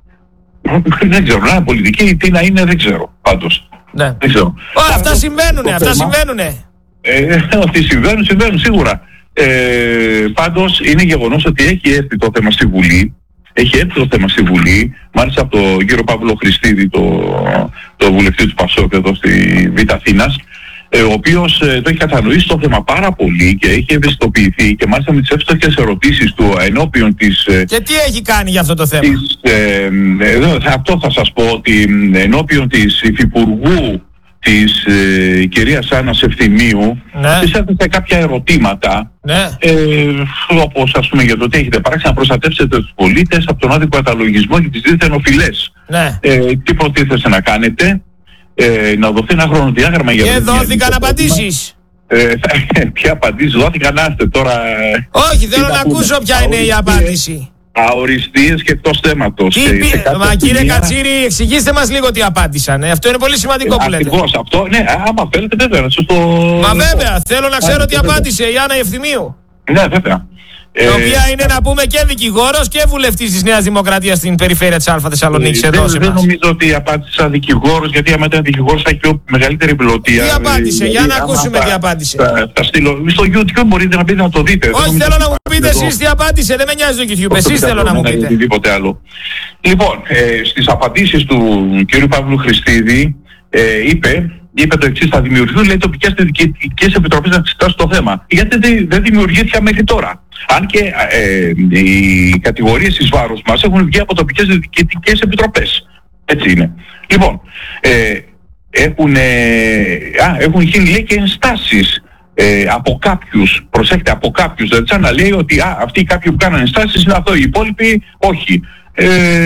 Δεν ξέρω, να πολιτική τι να είναι, δεν ξέρω, πάντως. Ναι. Δεν ξέρω. Ω, αυτά συμβαίνουνε, αυτά συμβαίνουνε. Ε, ότι συμβαίνουν, συμβαίνουν σίγουρα. Ε, πάντως είναι γεγονός ότι έχει έρθει το θέμα στη Βουλή. Έχει έρθει το θέμα στη Βουλή, μάλιστα από τον κύριο Παύλο Χριστίδη, το, το βουλευτή του Πασόκ εδώ στη Β' Αθήνας, ε, ο οποίος ε, το έχει κατανοήσει το θέμα πάρα πολύ και έχει ευαισθητοποιηθεί και μάλιστα με τις εύστοχες ερωτήσεις του ενώπιον της... Ε, και τι έχει κάνει για αυτό το θέμα? Της, ε, ε, αυτό θα σας πω, ότι ενώπιον της Υφυπουργού της ε, κυρίας Άννας Ευθυμίου, ναι, της έθεσε κάποια ερωτήματα, ναι, ε, όπως ας πούμε για το τι έχετε πράξει να προστατεύσετε τους πολίτες από τον άδικο καταλογισμό και τις δίθεν οφειλές. Ναι. Ε, τι προτίθεστε να κάνετε, ε, να δοθεί ένα χρονοδιάγραμμα για... Και δόθηκαν απαντήσεις. Ε, ποια απαντήσεις δόθηκαν, να είστε τώρα... Όχι, θέλω να ακούσω ποια είναι η απάντηση. Αοριστείες και εκτός θέματος. Τι πει, μα κύριε Κατσίρη, εξηγήστε μας λίγο τι απάντησαν. Ε, αυτό είναι πολύ σημαντικό ε, που λέτε. Ακριβώς αυτό, ναι, άμα θέλετε βέβαια να σας το... Μα βέβαια, θέλω να ξέρω τι απάντησε η Άννα Ευθυμίου. Ναι, βέβαια. Η ε, οποία είναι, να πούμε, και δικηγόρος και βουλευτής της Νέας Δημοκρατίας στην περιφέρεια της Α Θεσσαλονίκης. Ε, δεν, δεν νομίζω ότι απάντησα δικηγόρος, γιατί άμα ήταν δικηγόρος θα έχει πιο μεγαλύτερη πλωτία. Τι απάντησε, ε, για να ακούσουμε τι απάντησε. Θα, θα στείλω, στο YouTube μπορείτε να πείτε να το δείτε. Όχι, θέλω να μου πείτε εσείς τι απάντησε, δεν με νοιάζει το YouTube, εσείς θέλω να μου πείτε. Οτιδήποτε άλλο. Λοιπόν, ε, στις απαντήσεις του κ. Παύλου Χριστίδη ε, είπε... είπε το εξής: θα δημιουργηθούν, λέει, τοπικές διοικητικές επιτροπές να εξετάσουν το θέμα. Γιατί δεν δημιουργήθηκαν μέχρι τώρα. Αν και ε, οι κατηγορίες εις βάρος μας έχουν βγει από τοπικές διοικητικές επιτροπές. Έτσι είναι. Λοιπόν, ε, έχουν, ε, α, έχουν γίνει, λέει, και ενστάσεις ε, από κάποιους, προσέχετε, από κάποιους, δηλαδή σαν να λέει ότι α, αυτοί οι κάποιοι που κάνανε ενστάσεις είναι αυτό, οι υπόλοιποι όχι. Ε,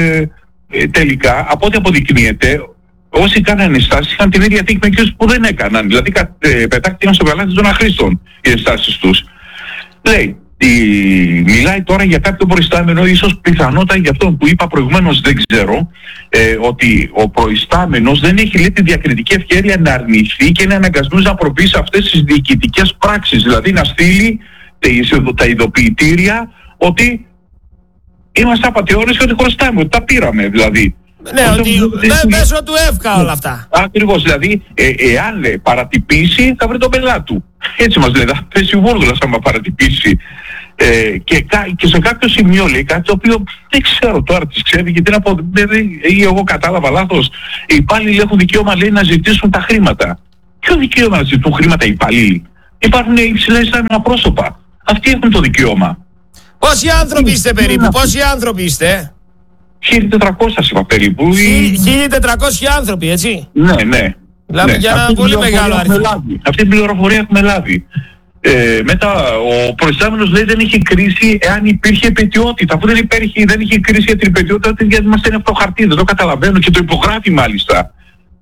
ε, τελικά, από ό,τι αποδεικνύεται, όσοι κάνανε ενστάσεις είχαν την ίδια τύχη με εκείνους που δεν έκαναν. Δηλαδή ε, πετάχτηκαν στο καλάθι των αχρήστων οι ενστάσεις τους. Λέει, η, μιλάει τώρα για κάποιον προϊστάμενο, ίσως πιθανότατα για αυτόν που είπα προηγουμένως, δεν ξέρω, ε, ότι ο προϊστάμενος δεν έχει, λέει, τη διακριτική ευκαιρία να αρνηθεί και να αναγκασμένος να προβεί σε αυτές τις διοικητικές πράξεις. Δηλαδή να στείλει τα ειδοποιητήρια ότι Είμαστε απατεώνες και ότι χρωστάμε, ότι τα πήραμε δηλαδή. Ναι, ότι μέσω του ΕΦΚΑ όλα αυτά. Ακριβώς, δηλαδή, ε, εάν λέει, παρατυπήσει, θα βρει τον πελάτη του. Έτσι μας λέει, θα πέσει ο Βούργουλας άμα παρατυπήσει. Ε, και, και σε κάποιο σημείο λέει κάτι το οποίο δεν ξέρω τώρα τι ξέρει, γιατί να πω, ή εγώ κατάλαβα λάθος. Οι υπάλληλοι έχουν δικαίωμα, λέει, να ζητήσουν τα χρήματα. Ποιο δικαίωμα να ζητούν χρήματα οι υπάλληλοι? Υπάρχουν υψηλά ειστάμενα πρόσωπα. Αυτοί έχουν το δικαίωμα. Πόσοι άνθρωποι είστε περίπου, πόσοι άνθρωποι είστε? χίλια τετρακόσια είπα περίπου. χίλια τετρακόσιοι άνθρωποι, έτσι. Ναι, ναι. Μιλάμε ναι. για ένα πολύ μεγάλο αριθμό. Αυτή την πληροφορία έχουμε λάβει. Ε, μετά ο προϊστάμενος λέει δεν είχε κρίση εάν υπήρχε επαιτειότητα. Αφού δεν, υπήρχε, δεν είχε κρίση για την επαιτειότητα, γιατί μας είναι αυτό χαρτί, δεν το καταλαβαίνω και το υπογράφει μάλιστα.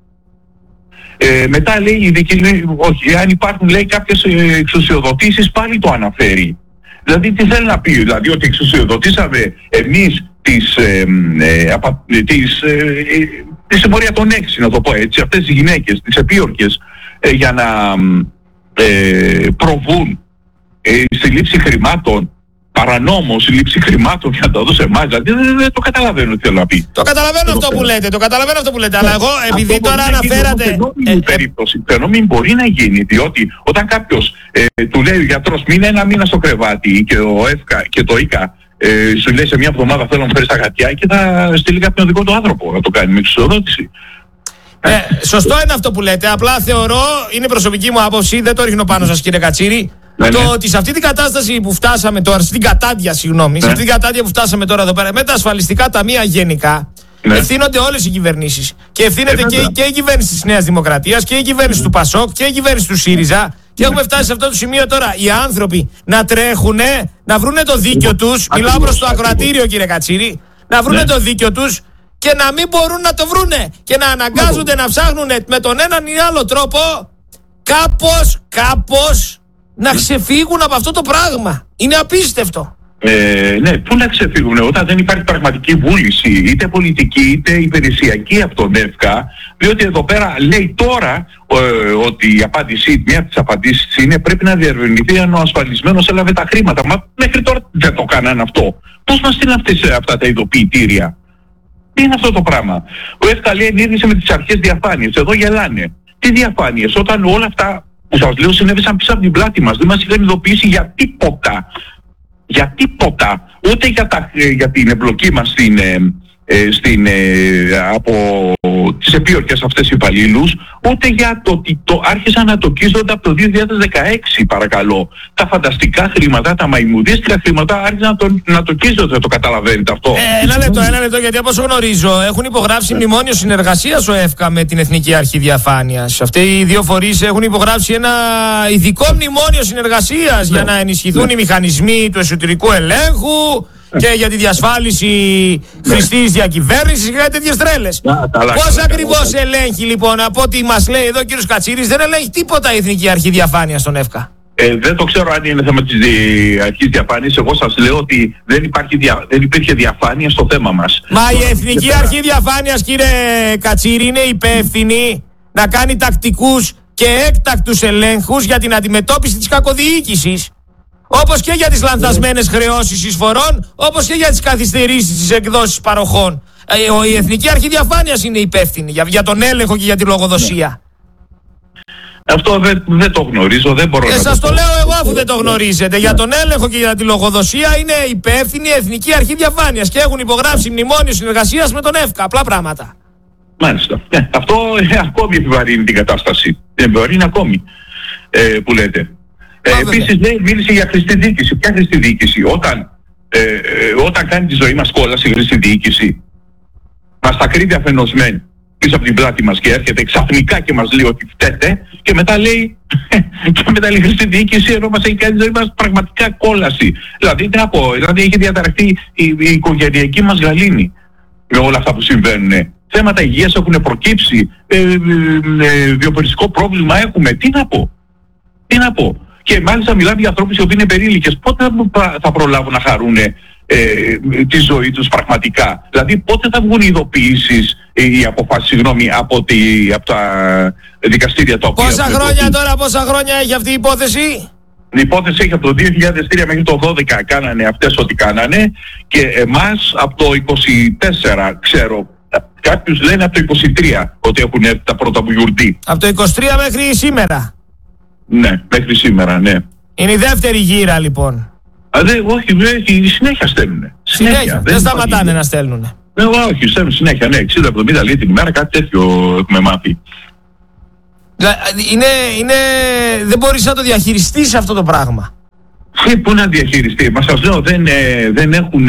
Ε, μετά λέει, ειδική, όχι, εάν υπάρχουν, λέει, κάποιες εξουσιοδοτήσεις, πάλι το αναφέρει. Δηλαδή τι θέλει να πει, δηλαδή ότι εξουσιοδοτήσαμε εμείς τις, ε, ε, απα, τις, ε, ε, τη συμμορία των έξι, να το πω έτσι, αυτές οι γυναίκες, τις επίορκες, ε, για να ε, προβούν ε, στη λήψη χρημάτων, παρανόμως η λήψη χρημάτων για να τα δώσει εμάς. Δηλαδή δεν, δεν το καταλαβαίνω τι θέλω να πει. Το καταλαβαίνω αυτό που λέτε, το καταλαβαίνω αυτό που λέτε, αλλά εγώ επειδή τώρα αναφέρατε... Φαινόμενη περίπτωση, φαινόμενη μπορεί να γίνει, διότι όταν κάποιος ε, του λέει ο γιατρός μείνε ένα μήνα στο κρεβάτι και, ο ΕΦΚΑ, και το ΙΚΑ ε, σου λέει σε μια εβδομάδα θέλω να φέρεις τα γατιά και θα στείλει κάποιον δικό του άνθρωπο να το κάνει με εξουσιοδότηση. Ε, σωστό είναι αυτό που λέτε, απλά θεωρώ, είναι προσωπική μου άποψη, δεν το ρίχνω πάνω σας κύριε Κατσίρη, ναι, το ναι. ότι σε αυτή την κατάσταση που φτάσαμε τώρα, στην κατάντια συγγνώμη, ναι. σε αυτή την κατάντια που φτάσαμε τώρα εδώ πέρα, με τα ασφαλιστικά ταμεία γενικά, ναι. ευθύνονται όλες οι κυβερνήσεις. Και ευθύνεται ε, και, και η κυβέρνηση της Νέας Δημοκρατίας και η κυβέρνηση mm. του ΠΑΣΟΚ και η κυβέρνηση του ΣΥΡΙΖΑ. Και έχουμε φτάσει σε αυτό το σημείο τώρα οι άνθρωποι να τρέχουνε, να βρούνε το δίκιο τους, μιλάω προς το ακροατήριο κύριε Κατσίρη, να βρούνε ναι. το δίκιο τους και να μην μπορούν να το βρούνε και να αναγκάζονται να ψάχνουν με τον έναν ή άλλο τρόπο κάπως, κάπως να ξεφύγουν από αυτό το πράγμα. Είναι απίστευτο. Ε, ναι, πού να ξεφύγουν όταν δεν υπάρχει πραγματική βούληση, είτε πολιτική είτε υπηρεσιακή από τον ΕΦΚΑ, διότι εδώ πέρα λέει τώρα ε, ότι η απάντηση, μια από τις απαντήσεις είναι πρέπει να διερευνηθεί αν ο ασφαλισμένος έλαβε τα χρήματα. Μα μέχρι τώρα δεν το κάνανε αυτό. Πώς μας στείλουν αυτές, αυτά τα ειδοποιητήρια? Τι είναι αυτό το πράγμα? Ο ΕΦΚΑ λέει ενήργησε με τις αρχές διαφάνειες. Εδώ γελάνε. Τι διαφάνειες? Όταν όλα αυτά που σας λέω συνέβησαν πίσω από την πλάτη μας. Δεν μας είχαν ειδοποιήσει για τίποτα. Για τίποτα. Ούτε για, τα, για την εμπλοκή μας στην, ε, στην, ε, από τις επίορκες αυτές οι υπαλλήλους, ούτε για το ότι το άρχισαν να τοκίζονται από το δύο χιλιάδες δεκαέξι, παρακαλώ. Τα φανταστικά χρήματα, τα μαϊμουδίστικα χρήματα άρχισαν να, το, να τοκίζονται, το καταλαβαίνετε αυτό? Ε, ένα λεπτό, ένα λεπτό, γιατί όπως γνωρίζω έχουν υπογράψει μνημόνιο συνεργασίας ο ΕΦΚΑ με την Εθνική Αρχή Διαφάνειας. Αυτοί οι δύο φορείς έχουν υπογράψει ένα ειδικό μνημόνιο συνεργασίας για να ενισχυθούν οι μηχανισμοί του εσωτερικού ελέγχου και για τη διασφάλιση ναι. χρηστής διακυβέρνησης και κάτι τέτοιες τρέλες. Πώς ακριβώς ελέγχει λοιπόν, από ό,τι μας λέει εδώ ο κύριος Κατσίρης, δεν ελέγχει τίποτα η Εθνική Αρχή Διαφάνειας στον ΕΦΚΑ? Ε, δεν το ξέρω αν είναι θέμα της δι... αρχής διαφάνειας. Εγώ σας λέω ότι δεν, υπάρχει δια... δεν υπήρχε διαφάνεια στο θέμα μας. Μα η Εθνική Αρχή Διαφάνειας, κύριε Κατσίρη, είναι υπεύθυνη να κάνει τακτικούς και έκτακτους ελέγχους για την αντιμετώπιση της κακοδιοίκησης. Όπως και για τις λανθασμένες χρεώσεις εισφορών, όπως και για τις καθυστερήσεις της εκδόσης παροχών. Ε, η Εθνική Αρχή Διαφάνειας είναι υπεύθυνη για, για τον έλεγχο και για τη λογοδοσία. Αυτό δεν, δεν το γνωρίζω, δεν μπορώ ε, να σας το, το λέω εγώ αφού δεν το γνωρίζετε. Για τον έλεγχο και για τη λογοδοσία είναι υπεύθυνη η Εθνική Αρχή Διαφάνειας και έχουν υπογράψει μνημόνιο συνεργασίας με τον ΕΦΚΑ. Απλά πράγματα. Μάλιστα. Ε, αυτό ε, ακόμη επιβαρύνει την κατάσταση. Επιβαρύνει ακόμη ε, που λέτε. Ε, επίσης λέει, μίλησε για χρηστή διοίκηση. Ποια χρηστή διοίκηση? Όταν, ε, ε, όταν κάνει τη ζωή μας κόλαση η χρηστή διοίκηση, μας τα κρύβει αφενός μεν πίσω από την πλάτη μας και έρχεται ξαφνικά και μας λέει ότι φταίτε και μετά λέει, και μετά λέει χρηστή διοίκηση ενώ μας έχει κάνει τη ζωή μας πραγματικά κόλαση. Δηλαδή τι να πω, δηλαδή έχει διαταραχθεί η, η οικογενειακή μας γαλήνη με όλα αυτά που συμβαίνουν. Θέματα υγείας έχουν προκύψει, ε, ε, ε, βιοπολιτικό πρόβλημα έχουμε. Τι να πω, τι να πω. Και μάλιστα μιλάμε για ανθρώπους οι οποίοι είναι περίλικες. Πότε θα προλάβουν να χαρούν ε, τη ζωή τους πραγματικά? Δηλαδή πότε θα βγουν οι ειδοποιήσεις, οι αποφάσεις, συγγνώμη, από, τη, από τα δικαστήρια τα οποία... Πόσα χρόνια τώρα, πόσα χρόνια έχει αυτή η υπόθεση? Η υπόθεση έχει από το δύο χιλιάδες τρία μέχρι το δώδεκα κάνανε αυτές ό,τι κάνανε και εμάς από το είκοσι τέσσερα ξέρω. Κάποιους λένε από το είκοσι τρία ότι έχουν έρθει τα πρώτα που γιουρτή. Από το είκοσι τρία μέχρι σήμερα. Ναι, μέχρι σήμερα, ναι. Είναι η δεύτερη γύρα λοιπόν. Α, δε, όχι, δε, συνέχεια στέλνουνε. Συνέχεια, συνέχεια. δεν σταματάνε υπάρχει. να στέλνουνε. Ναι, όχι, στέλνουν συνέχεια, ναι, εξήντα εβδομήντα λίτρη την ημέρα, κάτι τέτοιο έχουμε μάθει. Είναι, είναι, δεν μπορείς να το διαχειριστείς αυτό το πράγμα. Τι, πού να διαχειριστεί, μα σας λέω, δεν, ε, δεν έχουν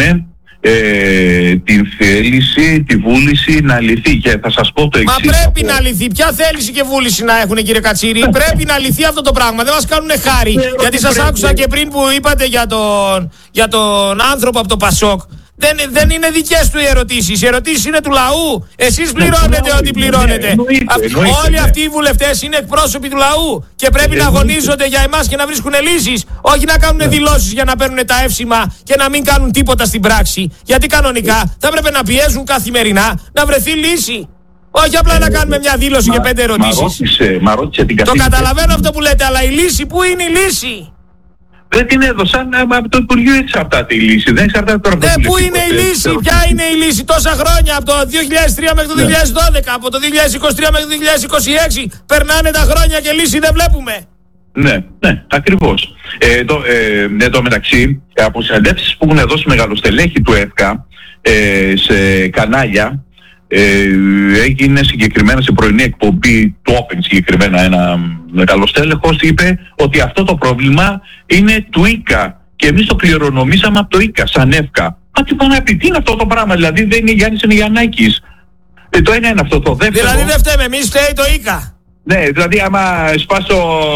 ε, την θέληση, τη βούληση να λυθεί. Και θα σας πω το εξής. Μα πρέπει από... να λυθεί. Ποια θέληση και βούληση να έχουν, κύριε Κατσίρη? Πρέπει να λυθεί αυτό το πράγμα. Δεν μας κάνουν χάρη. Γιατί σας πρέπει. άκουσα και πριν που είπατε για τον, για τον άνθρωπο από το Πασόκ. Δεν, δεν είναι δικές του οι ερωτήσεις. Οι ερωτήσεις είναι του λαού. Εσείς πληρώνετε ό,τι πληρώνετε. Εννοείται, εννοείται, Όλοι ναι. αυτοί οι βουλευτές είναι εκπρόσωποι του λαού και πρέπει να αγωνίζονται για εμάς και να βρίσκουν λύσεις. Όχι να κάνουν δηλώσεις για να παίρνουν τα εύσημα και να μην κάνουν τίποτα στην πράξη. Γιατί κανονικά θα έπρεπε να πιέζουν καθημερινά να βρεθεί λύση. Όχι απλά να κάνουμε μια δήλωση μα, και πέντε ερωτήσεις. Μα ρώτησε την Το καταλαβαίνω αυτό που λέτε, αλλά η λύση, πού είναι η λύση? Δεν την έδωσαν, από το Υπουργείο εξαρτάται η λύση. Δεν εξαρτάται τώρα από το Ναι, πού είναι η λύση, ποια είναι η λύση? Τόσα χρόνια, από το δύο χιλιάδες τρία μέχρι το δύο χιλιάδες δώδεκα, από το δύο χιλιάδες είκοσι τρία μέχρι το δύο χιλιάδες είκοσι έξι, περνάνε τα χρόνια και λύση δεν βλέπουμε. Ναι, ναι, ακριβώς. Ε, το, ε, εν τω μεταξύ, από συνεντεύξεις που έχουν δώσει μεγαλοστελέχη του ΕΦΚΑ ε, σε κανάλια, Ε, έγινε συγκεκριμένα σε πρωινή εκπομπή του Open, συγκεκριμένα ένα μεγαλοστέλεχος είπε ότι αυτό το πρόβλημα είναι του ΙΚΑ και εμείς το κληρονομήσαμε από το ΙΚΑ σαν ΕΦΚΑ. Μα τι πάνε να πει, τι είναι αυτό το πράγμα? Δηλαδή δεν είναι Γιάννης, είναι Γιαννάκης. Ε, το ένα είναι αυτό, το δεύτερο. Δηλαδή δεν φταίμε εμείς, φταίει το ΙΚΑ. Ναι, δηλαδή άμα σπάσω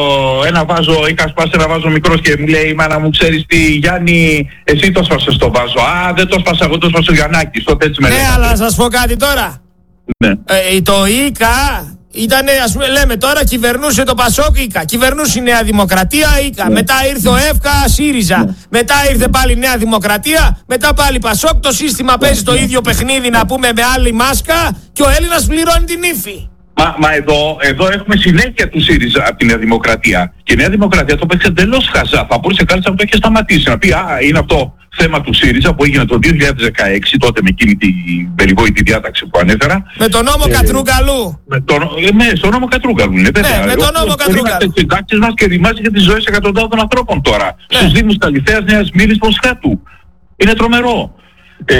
ένα βάζο, ΙΚΑ σπάσει ένα βάζο μικρός και μου λέει η μάνα μου, ξέρεις τι Γιάννη, εσύ το σπάσες το βάζο. Α, δεν το σπάσα εγώ, το σπάσε ο Γιαννάκης. Τότε έτσι με ναι, αλλά να σας πω κάτι τώρα. Ναι. Ε, το ΙΚΑ ήταν, ας πούμε, λέμε τώρα, κυβερνούσε το Πασόκ ΙΚΑ, κυβερνούσε η Νέα Δημοκρατία ΙΚΑ, ναι. Μετά ήρθε ο ΕΦΚΑ ΣΥΡΙΖΑ, ναι. Μετά ήρθε πάλι η Νέα Δημοκρατία, μετά πάλι Πασόκ, το σύστημα ναι. παίζει το ίδιο παιχνίδι, να πούμε, με άλλη μάσκα και ο Έλληνας πληρώνει την ύφη. Μα, μα εδώ, εδώ έχουμε συνέχεια του ΣΥΡΙΖΑ από τη Νέα Δημοκρατία. Και η Νέα Δημοκρατία το παίξει εντελώς χαζά. Θα μπορούσε κάλλιστα να το έχει σταματήσει. Να πει, α, είναι αυτό θέμα του ΣΥΡΙΖΑ που έγινε το δύο χιλιάδες δεκαέξι, τότε με εκείνη την περιβόητη διάταξη που ανέφερα. Με τον νόμο ε, Κατρούγκαλου. Με τον, ε, ναι, στον νόμο Κατρούγκαλου. Ναι, ναι, με τον νόμο Κατρούγκαλου. Είμαστε στις συντάξεις μας και ρημάζει για τις ζωές εκατοντάδων ανθρώπων τώρα. Ναι. Στους Δήμους Καλυθέας, Νέας Μύρης, Μοσχάτου. Είναι τρομερό. Ε,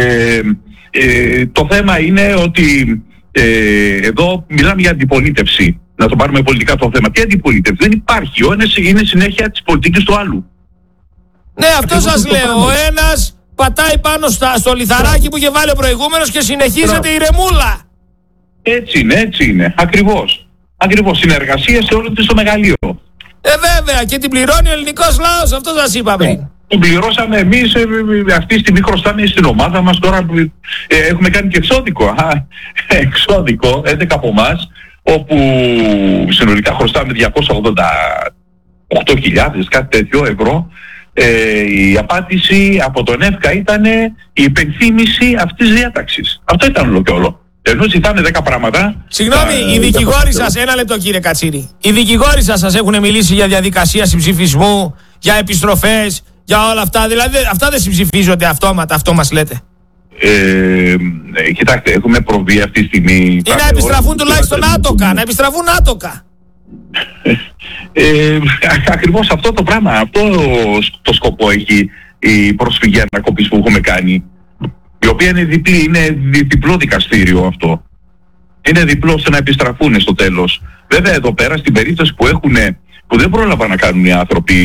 ε, το θέμα είναι ότι Ε, εδώ μιλάμε για αντιπολίτευση. Να το πάρουμε πολιτικά το θέμα. Τι αντιπολίτευση? Δεν υπάρχει. Ο ένας είναι συνέχεια της πολιτικής του άλλου. Ναι, αυτό σας λέω. Ο ένας πατάει πάνω στα, στο λιθαράκι που είχε βάλει ο προηγούμενος και συνεχίζεται η ρεμούλα. Έτσι είναι, έτσι είναι. Ακριβώς. Ακριβώς. Συνεργασία σε όλο το μεγαλείο. Ε, βέβαια. Και την πληρώνει ο ελληνικός λαός. Αυτό σας είπα πριν. Την πληρώσαμε εμείς, ε, αυτή τη στιγμή χρωστάμε στην ομάδα μας, τώρα ε, έχουμε κάνει και εξώδικο, α, εξώδικο, έντεκα από εμάς, όπου συνολικά χρωστάμε διακόσιες ογδόντα οκτώ χιλιάδες, κάτι τέτοιο ευρώ. Ε, η απάντηση από τον ΕΦΚΑ ήταν η υπενθύμηση αυτής της διάταξης. Αυτό ήταν όλο και όλο. Ενώ ζητάνε δέκα πράγματα. Συγγνώμη, τα, οι δικηγόροι σας, ένα λεπτό κύριε Κατσίρη, οι δικηγόροι σας σας έχουν μιλήσει για διαδικασία συμψηφισμού, για επιστροφές, για όλα αυτά? Δηλαδή αυτά δεν συμψηφίζονται αυτόματα, αυτό μας λέτε? Ε, ε, κοιτάξτε, έχουμε προβεί αυτή τη στιγμή. Ή να επιστραφούν τουλάχιστον άτοκα, να επιστραφούν άτοκα. Ε, ακριβώς αυτό το πράγμα, αυτό το σκοπό έχει η προσφυγή ανακοπής που έχουμε κάνει, η οποία είναι διπλή, είναι διπλό δικαστήριο αυτό. Είναι διπλό ώστε να επιστραφούν στο τέλος. Βέβαια εδώ πέρα στην περίπτωση που έχουν, που δεν πρόλαβαν να κάνουν οι άνθρωποι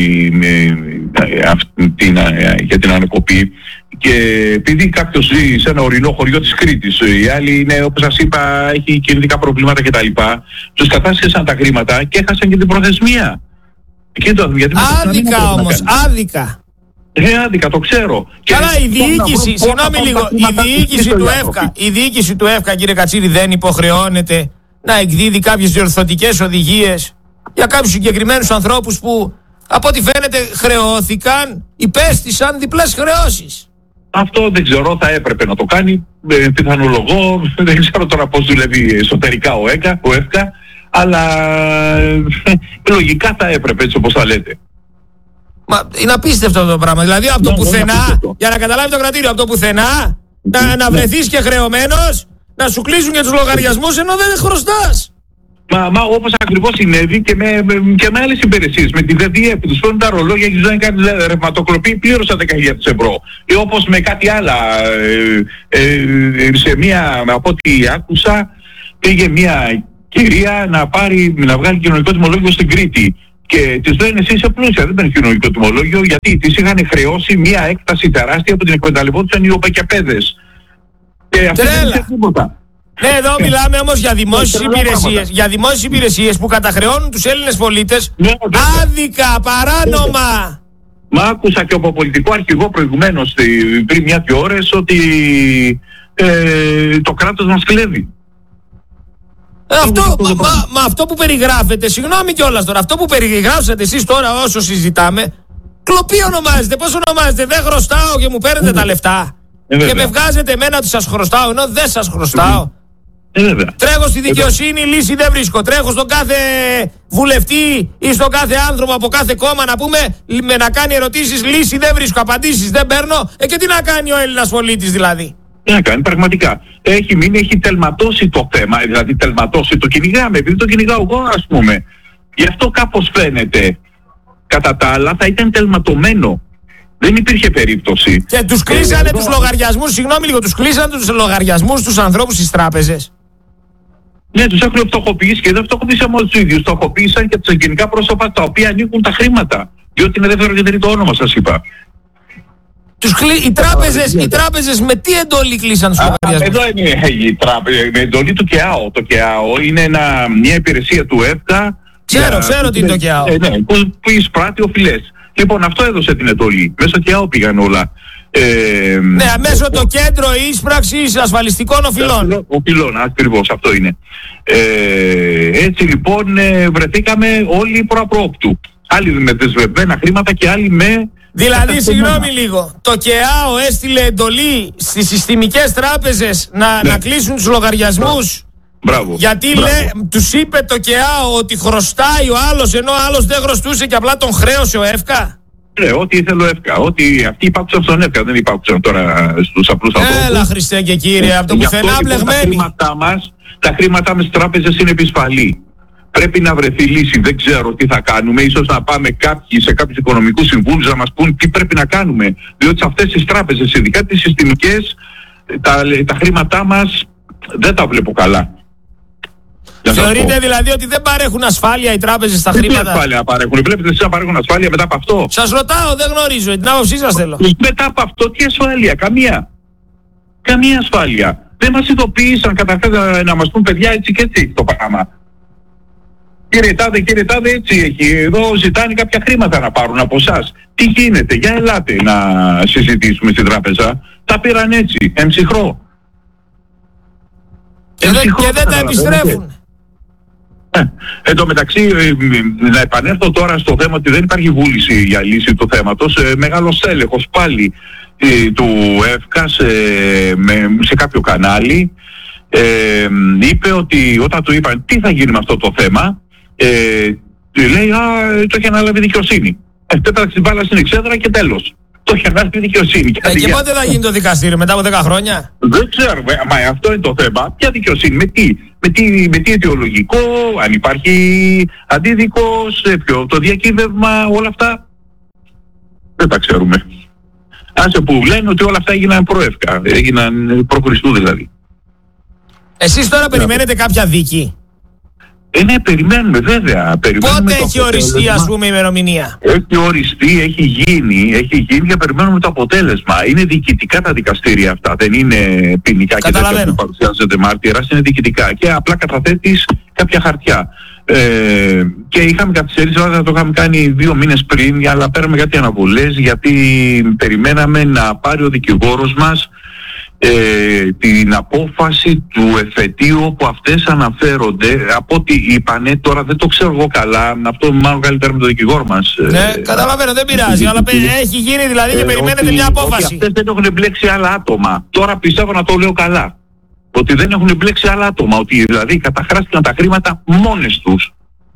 για την ανακοπή, και επειδή κάποιος ζει σε ένα ορεινό χωριό της Κρήτης, οι άλλοι είναι, όπως σας είπα, έχει κινητικά προβλήματα κτλ. Τους κατάσχεσαν τα χρήματα και έχασαν και την προθεσμία. Το, γιατί άδικα όμως, άδικα. Ε, άδικα, το ξέρω. Καλά, η διοίκηση, συγγνώμη λίγο, η διοίκηση του ΕΦΚΑ, η διοίκηση του ΕΦΚΑ, κύριε Κατσίρη, δεν υποχρεώνεται να εκδίδει κάποιες διορθωτικές οδηγίες για κάποιους συγκεκριμένους ανθρώπους που, από ό,τι φαίνεται, χρεώθηκαν, υπέστησαν διπλές χρεώσεις? Αυτό δεν ξέρω, θα έπρεπε να το κάνει, ε, πιθανολογώ, δεν ξέρω τώρα πώς δουλεύει εσωτερικά ο ΕΚΑ, ο ΕΦΚΑ, αλλά ε, λογικά θα έπρεπε, έτσι όπως θα λέτε. Μα είναι απίστευτο αυτό το πράγμα. Δηλαδή από το πουθενά, για να καταλάβει το κρατήριο, από το πουθενά να, να βρεθείς και χρεωμένος, να σου κλείσουν και τους λογαριασμούς ενώ δεν χρωστάς. Μα, μα όπως ακριβώς συνέβη και με, με, και με άλλες υπηρεσίες. Με τη ΔΕΔΙΕ που τους φέρνουν τα ρολόγια και τους λένε κάτι ρευματοκλοπή, πλήρωσα δέκα χιλιάδες ευρώ. Ή όπως με κάτι άλλα, ε, ε, σε μία, από ό,τι άκουσα, πήγε μία κυρία να, πάρει, να βγάλει κοινωνικό τιμολόγιο στην Κρήτη. Και της λένε εσύ είσαι πλούσια, δεν παίρνεις κοινωνικό τιμολόγιο, γιατί της είχαν χρεώσει μία έκταση τεράστια που την εκμεταλλευόντουσαν οι οπεκιαπέδες. Και αυτό δεν είχε τίποτα. Ναι, εδώ μιλάμε όμως για δημόσιες υπηρεσίες, για δημόσιες υπηρεσίες που καταχρεώνουν τους Έλληνες πολίτες άδικα, παράνομα. Μα άκουσα και από πολιτικό αρχηγό προηγουμένως πριν μια-δυο ώρες ότι ε, το κράτος μας κλέβει. Αυτό, μα, μα, μα αυτό που περιγράφετε, συγγνώμη κιόλας τώρα, αυτό που περιγράψατε εσείς τώρα όσο συζητάμε, κλοπή ονομάζεται, πώς ονομάζεται, δεν χρωστάω και μου παίρνετε mm. τα λεφτά. Ε, και με βγάζετε εμένα ότι σας χρωστάω ενώ δεν σας χρωστάω. Ε, Τρέχω στη δικαιοσύνη, ε, λύση δεν βρίσκω. Τρέχω στον κάθε βουλευτή ή στον κάθε άνθρωπο από κάθε κόμμα να πούμε με να κάνει ερωτήσεις, λύση δεν βρίσκω, απαντήσεις δεν παίρνω. Ε, και τι να κάνει ο Έλληνας πολίτης δηλαδή. Τι να κάνει, πραγματικά. Έχει μείνει, έχει τελματώσει το θέμα, δηλαδή τελματώσει, το κυνηγάμε, επειδή το κυνηγάω εγώ ας πούμε. Γι' αυτό κάπως φαίνεται. Κατά τα άλλα θα ήταν τελματωμένο. Δεν υπήρχε περίπτωση. Και τους κλείσανε ε, τους εδώ... λογαριασμούς, συγγνώμη λίγο, τους κλείσανε τους λογαριασμούς τους ανθρώπους στις τράπεζες. Ναι, τους έχουν φτωχοποιήσει και δεν φτωχοποίησαν μόνο τους ίδιους, φτωχοποίησαν και τους εγγενικά πρόσωπα τα οποία ανήκουν τα χρήματα. Διότι είναι δεύτερο και τρίτο όνομα, σας είπα. Τους κλει... οι, τράπεζες, οι τράπεζες με τι εντολή κλείσαν τους λογαριασμούς? Εδώ είναι η τράπεζα, με εντολή του ΚΕΑΟ. Το ΚΕΑΟ είναι ένα, μια υπηρεσία του ΕΦΚΑ. Ξέρω, για... ξέρω τι είναι το ΚΕΑΟ. Ε, ναι, που, που εισπράττει οφειλές. Λοιπόν, αυτό έδωσε την εντολή. Μέσω ΚΕΑΟ πήγαν όλα. Ε, ναι, μέσω το κέντρο ίσπραξης ασφαλιστικών οφειλών. Οφειλών, ακριβώς αυτό είναι. Ε, έτσι λοιπόν ε, βρεθήκαμε όλοι προαπρόπτου. Άλλοι με δεσμευμένα χρήματα και άλλοι με... Δηλαδή, συγγνώμη λίγο, το ΚΕΑΟ έστειλε εντολή στις συστημικές τράπεζες να, ναι. να κλείσουν τους λογαριασμούς. Μπράβο. Γιατί Μπράβο. Λέ, τους είπε το ΚΕΑΟ ότι χρωστάει ο άλλος ενώ ο άλλος δεν χρωστούσε και απλά τον χρέωσε ο ΕΦΚΑ. Ναι, ό,τι ήθελε ο ΕΦΚΑ. Ότι αυτοί υπάκουσαν στον ΕΦΚΑ, δεν υπάκουσαν τώρα στους απλούς ανθρώπους. Έλα Χριστέ και Κύριε, από το πουθενά μπλεγμένοι. Τα χρήματά μας, τα χρήματά μας στις τράπεζες είναι επισφαλή. Πρέπει να βρεθεί λύση, δεν ξέρω τι θα κάνουμε. Ίσως να πάμε κάποιοι σε κάποιους οικονομικούς συμβούλους να μας πούν τι πρέπει να κάνουμε. Διότι σε αυτές τις τράπεζες, ειδικά τις συστημικές, τα, τα χρήματά μας δεν τα βλέπω καλά. Θεωρείτε δηλαδή ότι δεν παρέχουν ασφάλεια οι τράπεζες στα χρήματα? Τι ασφάλεια παρέχουν? Βλέπετε εσείς να παρέχουν ασφάλεια μετά από αυτό? Σας ρωτάω, δεν γνωρίζω, την άποψή σας θέλω. Μετά από αυτό τι ασφάλεια? Καμία. Καμία ασφάλεια. Δεν μας ειδοποίησαν καταρχάς να, να μας πούν παιδιά έτσι και έτσι το πράγμα. Κύριε Τάδε, κύριε Τάδε, έτσι έχει. Εδώ ζητάνε κάποια χρήματα να πάρουν από εσάς. Τι γίνεται? Για ελάτε να συζητήσουμε στην τράπεζα. Τα πήραν έτσι, εμψυχρό. Και, εμψυχρό, και δεν τα επιστρέφουν. Ε, εν τω μεταξύ, ε, να επανέλθω τώρα στο θέμα ότι δεν υπάρχει βούληση για λύση του θέματος. Ε, μεγάλος έλεγχος πάλι ε, του ΕΦΚΑ σε, με, σε κάποιο κανάλι ε, είπε ότι όταν του είπαν τι θα γίνει με αυτό το θέμα, ε, λέει α, το έχει αναλάβει δικαιοσύνη. Ε, πέταξε την μπάλα στην εξέδρα και τέλος. Το έχει αναλάβει δικαιοσύνη. Ε, και πότε θα γίνει το δικαστήριο, μετά από δέκα χρόνια? Δεν ξέρω, μα αυτό είναι το θέμα. Ποια δικαιοσύνη, με τι, με τι, με τι αιτιολογικό, αν υπάρχει αντίδικος, ποιο, το διακύβευμα, όλα αυτά. Δεν τα ξέρουμε. Άσε που λένε ότι όλα αυτά έγιναν προεύκα, έγιναν προ Χριστού δηλαδή. Εσείς τώρα περιμένετε κάποια δίκη? Ε, ναι, περιμένουμε βέβαια. Περιμένουμε. Πότε έχει οριστεί ας πούμε η ημερομηνία? Έχει οριστεί, έχει γίνει, έχει γίνει και περιμένουμε το αποτέλεσμα. Είναι διοικητικά τα δικαστήρια αυτά, δεν είναι ποινικά και τέτοια που παρουσιάζεται μάρτυρας, είναι διοικητικά και απλά καταθέτεις κάποια χαρτιά. Ε, και είχαμε καθυστερήσει, να το είχαμε κάνει δύο μήνες πριν, αλλά παίρνουμε κάτι αναβολές γιατί περιμέναμε να πάρει ο δικηγόρος μας Ε, την απόφαση του εφετείου που αυτές αναφέρονται. Από ό,τι είπανε, τώρα δεν το ξέρω εγώ καλά, αυτό μάλλον καλύτερα με τον δικηγόρο μας. Ναι, ε, καταλαβαίνω, δεν πειράζει, αλλά έχει γίνει δηλαδή και ε, περιμένετε ότι, μια απόφαση. Ότι αυτές δεν έχουν εμπλέξει άλλα άτομα. Τώρα πιστεύω να το λέω καλά. Ότι δεν έχουν εμπλέξει άλλα άτομα, ότι δηλαδή καταχράστηκαν τα χρήματα μόνες τους.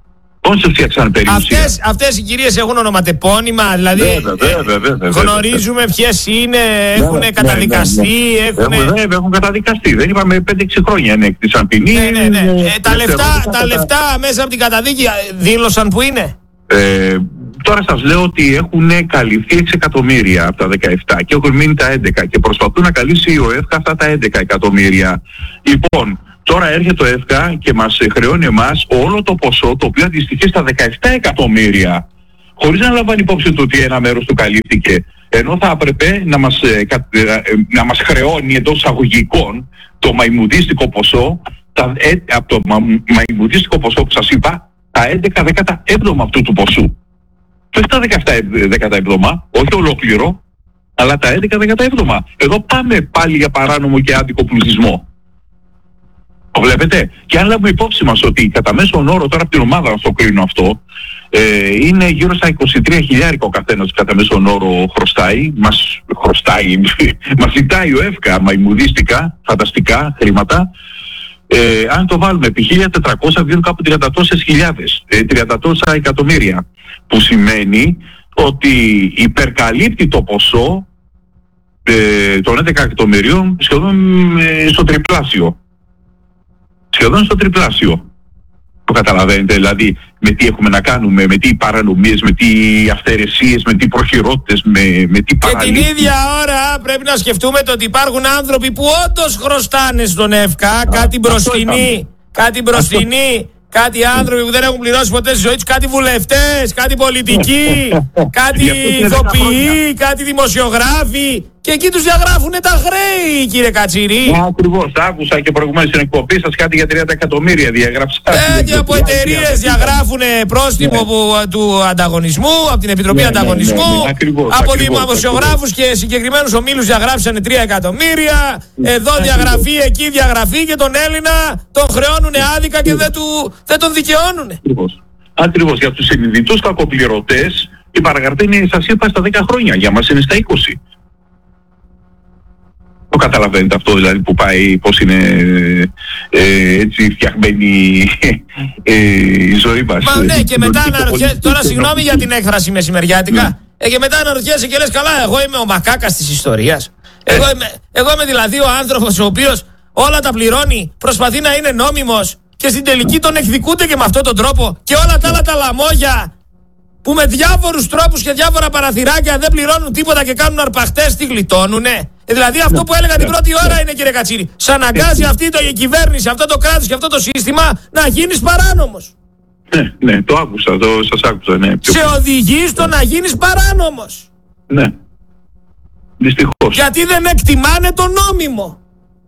Πώς σε φτιάξαν περιουσία. Αυτές, αυτές οι κυρίες έχουν ονοματεπώνυμα, δηλαδή βέβαια, βέβαια, βέβαια, γνωρίζουμε ποιες είναι, έχουν ναι, καταδικαστεί, ναι, ναι. έχουν... Έχουν, βέβαια, έχουν καταδικαστεί. Δεν είπαμε πέντε έξι χρόνια είναι έκτισαν ποινή. Ναι, ναι, ναι. Ε, τα, λεφτά, τα κατα... λεφτά μέσα από την καταδίκη δήλωσαν που είναι. Ε, τώρα σας λέω ότι έχουν καλυφθεί έξι εκατομμύρια από τα δεκαεπτά και έχουν μείνει τα έντεκα και προσπαθούν να καλύψει ο ΕΦΚΑ αυτά τα έντεκα εκατομμύρια. Λοιπόν, τώρα έρχεται το ΕΦΚΑ και μας χρεώνει εμάς όλο το ποσό το οποίο αντιστοιχεί στα δεκαεπτά εκατομμύρια, χωρίς να λαμβάνει υπόψη του ότι ένα μέρος του καλύφθηκε, ενώ θα έπρεπε να μας, να μας χρεώνει εντός εισαγωγικών το μαϊμουδίστικο ποσό, τα, ε, από το μα, μαϊμουδίστικο ποσό που σας είπα, τα έντεκα δεκαεπτά αυτού του ποσού. Και όχι τα δεκαεπτά δεκαεπτά, όχι ολόκληρο, αλλά τα έντεκα δεκαεπτά. Εδώ πάμε πάλι για παράνομο και άδικο πλουτισμό. Το βλέπετε. Και αν λάβουμε υπόψη μας ότι κατά μέσον όρο, τώρα από την ομάδα να το κρίνω αυτό, ε, είναι γύρω στα είκοσι τρία χιλιάρικα ο καθένας κατά μέσον όρο χρωστάει, μας χρωστάει, μας ζητάει ο ΕΦΚΑ μαϊμουδίστικα, φανταστικά χρήματα. Ε, αν το βάλουμε επί χίλια τετρακόσια βγαίνουν κάπου τριάντα τόσες χιλιάδες, ε, τριάντα τόσα εκατομμύρια, που σημαίνει ότι υπερκαλύπτει το ποσό ε, των έντεκα εκατομμυρίων σχεδόν ε, στο τριπλάσιο. Σχεδόν στο τριπλάσιο. Το καταλαβαίνετε, δηλαδή με τι έχουμε να κάνουμε, με τι παρανομίες, με τι αυθαιρεσίες, με τι προχειρότητες, με, με τι παραλήψεις. Και την ίδια ώρα πρέπει να σκεφτούμε το ότι υπάρχουν άνθρωποι που όντως χρωστάνε στον ΕΦΚΑ, Α, κάτι μπροστινή, κάτι μπροστινή, κάτι άνθρωποι που δεν έχουν πληρώσει ποτέ στη ζωή τους, κάτι βουλευτές, κάτι πολιτικοί, κάτι ηθοποιοί, κάτι δημοσιογράφοι. Και εκεί τους διαγράφουν τα χρέη, κύριε Κατσίρη. Ακριβώς, άκουσα και προηγουμένως στην εκπομπή σας κάτι για τριάντα εκατομμύρια διαγράψα. Ε, και από εταιρείες διαγράφουν πρόστιμο ναι. του ανταγωνισμού, από την Επιτροπή ναι, ανταγωνισμού, ναι, ναι, ναι, ακριβώς, από δημοσιογράφους και συγκεκριμένους ομίλους διαγράψανε τρία εκατομμύρια. Εδώ διαγραφή, εκεί διαγραφή και τον Έλληνα τον χρεώνουν άδικα και δεν, του, δεν τον δικαιώνουν. Ακριβώς. Ακριβώς, για τους συνειδητούς κακοπληρωτές η παραγραφή είναι, σας είπα, στα δέκα χρόνια, για μας είναι στα είκοσι. Το καταλαβαίνετε αυτό, δηλαδή που πάει, πώς είναι ε, έτσι φτιαγμένη ε, η ζωή μας. Μα ναι, και μετά αναρωτιέσαι, τώρα συγγνώμη για την έκφραση μεσημεριάτικα, ναι. ε, και μετά αναρωτιέσαι και λες καλά, εγώ είμαι ο μακάκας της ιστορίας. Ε. Εγώ, είμαι, εγώ είμαι δηλαδή ο άνθρωπος ο οποίος όλα τα πληρώνει, προσπαθεί να είναι νόμιμος και στην τελική τον εκδικούνται και με αυτόν τον τρόπο και όλα τα άλλα τα λαμόγια που με διάφορους τρόπους και διάφορα παραθυράκια δεν πληρώνουν τίποτα και κάνουν αρπαχτές, τη γλιτώνουνε. Ε, δηλαδή αυτό που έλεγα την πρώτη ώρα είναι, κύριε Κατσίρη, σ' αναγκάζει αυτή το, η κυβέρνηση, αυτό το κράτος και αυτό το σύστημα να γίνεις παράνομος. Ναι, ναι, το άκουσα, το, σας άκουσα, ναι. Σε οδηγεί στο να γίνεις παράνομος. Ναι, δυστυχώς. Γιατί δεν εκτιμάνε το νόμιμο.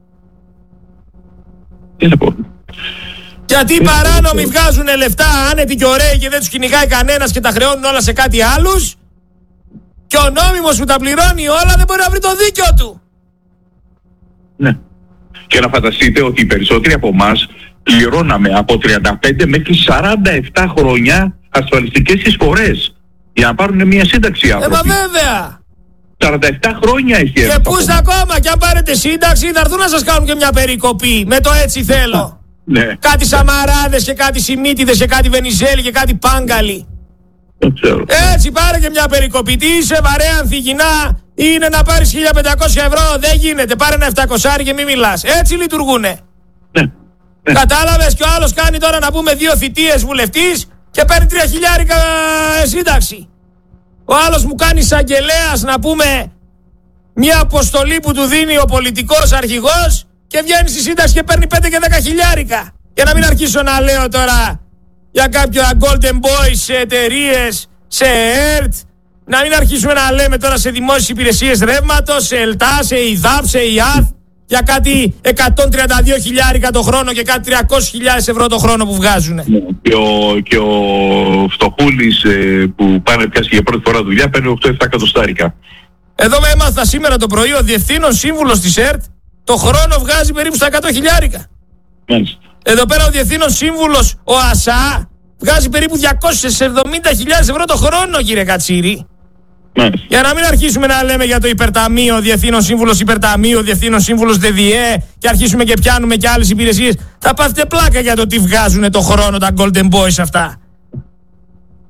Τι να πω. Γιατί οι παράνομοι βγάζουν λεφτά άνετοι και ωραίοι και δεν τους κυνηγάει κανένας και τα χρεώνουν όλα σε κάτι άλλους. Και ο νόμιμος που τα πληρώνει όλα δεν μπορεί να βρει το δίκιο του. Ναι. Και να φανταστείτε ότι οι περισσότεροι από εμάς πληρώναμε από τριάντα πέντε μέχρι σαράντα επτά χρόνια ασφαλιστικές εισφορές για να πάρουν μια σύνταξη άνθρωποι. Ε, μα βέβαια. σαράντα επτά χρόνια έχει. Και πού είστε ακόμα, και αν πάρετε σύνταξη θα έρθουν να σας κάνουν και μια περικοπή με το έτσι θέλω. Ναι. Κάτι Σαμαράδες και κάτι Σιμίτιδες και κάτι Βενιζέλη και κάτι Πάγκαλοι. Έτσι πάρε και μια περικοπή. Τι είσαι βαρέα ανθυγινά, είναι να πάρεις χίλια πεντακόσια ευρώ, δεν γίνεται. Πάρε ένα επτακόσια και μην μιλάς. Έτσι λειτουργούνε. Ναι. Ναι. Κατάλαβες, και ο άλλος κάνει τώρα να πούμε δύο θητείες βουλευτής και παίρνει τρία χιλιάρικα σύνταξη. Ο άλλος μου κάνει εισαγγελέας να πούμε μια αποστολή που του δίνει ο πολιτικός αρχηγός και βγαίνει στη σύνταξη και παίρνει πέντε και δέκα χιλιάρικα. Για να μην αρχίσω να λέω τώρα για κάποια Golden Boys σε εταιρείες, σε ΕΡΤ, να μην αρχίσουμε να λέμε τώρα σε δημόσιες υπηρεσίες ρεύματος, σε ΕΛΤΑ, σε ΙΔΑΠ, σε ΙΑΘ, για κάτι εκατόν τριάντα δύο χιλιάρικα το χρόνο και κάτι τριακόσιες χιλιάδες ευρώ το χρόνο που βγάζουν. Και ο, και ο φτωχούλης ε, που πάνε πιάσει για πρώτη φορά δουλειά παίρνει οκτώ επτά εκατοστάρικα. Εδώ με έμαθα σήμερα το πρωί, ο διευθύνων σύμβουλος της ΕΡΤ το χρόνο βγάζει περίπου στα εκατό χιλιάρικα. Μάλιστα. Εδώ πέρα ο διευθύνων σύμβουλος, ο ΑΣΑ, βγάζει περίπου διακόσιες εβδομήντα χιλιάδες ευρώ το χρόνο, κύριε Κατσίρη. Μάλιστα. Για να μην αρχίσουμε να λέμε για το υπερταμείο, διευθύνων σύμβουλος υπερταμείο, διευθύνων σύμβουλος ΔΕΔΙΕ και αρχίσουμε και πιάνουμε και άλλες υπηρεσίες. Θα πάθετε πλάκα για το τι βγάζουν το χρόνο τα Golden Boys αυτά.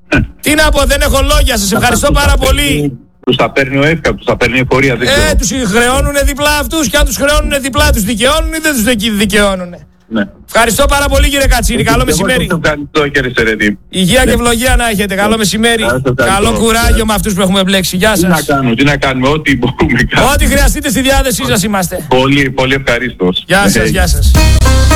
Τι να πω, δεν έχω λόγια. Σας ευχαριστώ πάρα πολύ. Τους τα παίρνει ο ΕΦΚΑ, τους τα παίρνει η εφορία. Ε, τους χρεώνουνε διπλά αυτούς και αν τους χρεώνουνε διπλά τους δικαιώνουν ή δεν τους δικαιώνουνε. Ναι. Ευχαριστώ πάρα πολύ κύριε Κατσίνη. Καλό μεσημέρι. Ευχαριστώ, υγεία και ευλογία να έχετε. Καλό μεσημέρι. Καλό κουράγιο με αυτούς που έχουμε μπλέξει. Γεια σας. Τι να κάνουμε, τι να κάνουμε, ό,τι μπορούμε. Ό,τι χρειαστείτε στη διάθεσή σας είμαστε. Πολύ, πολύ ευχαρίστως. Γεια σας, γεια σας.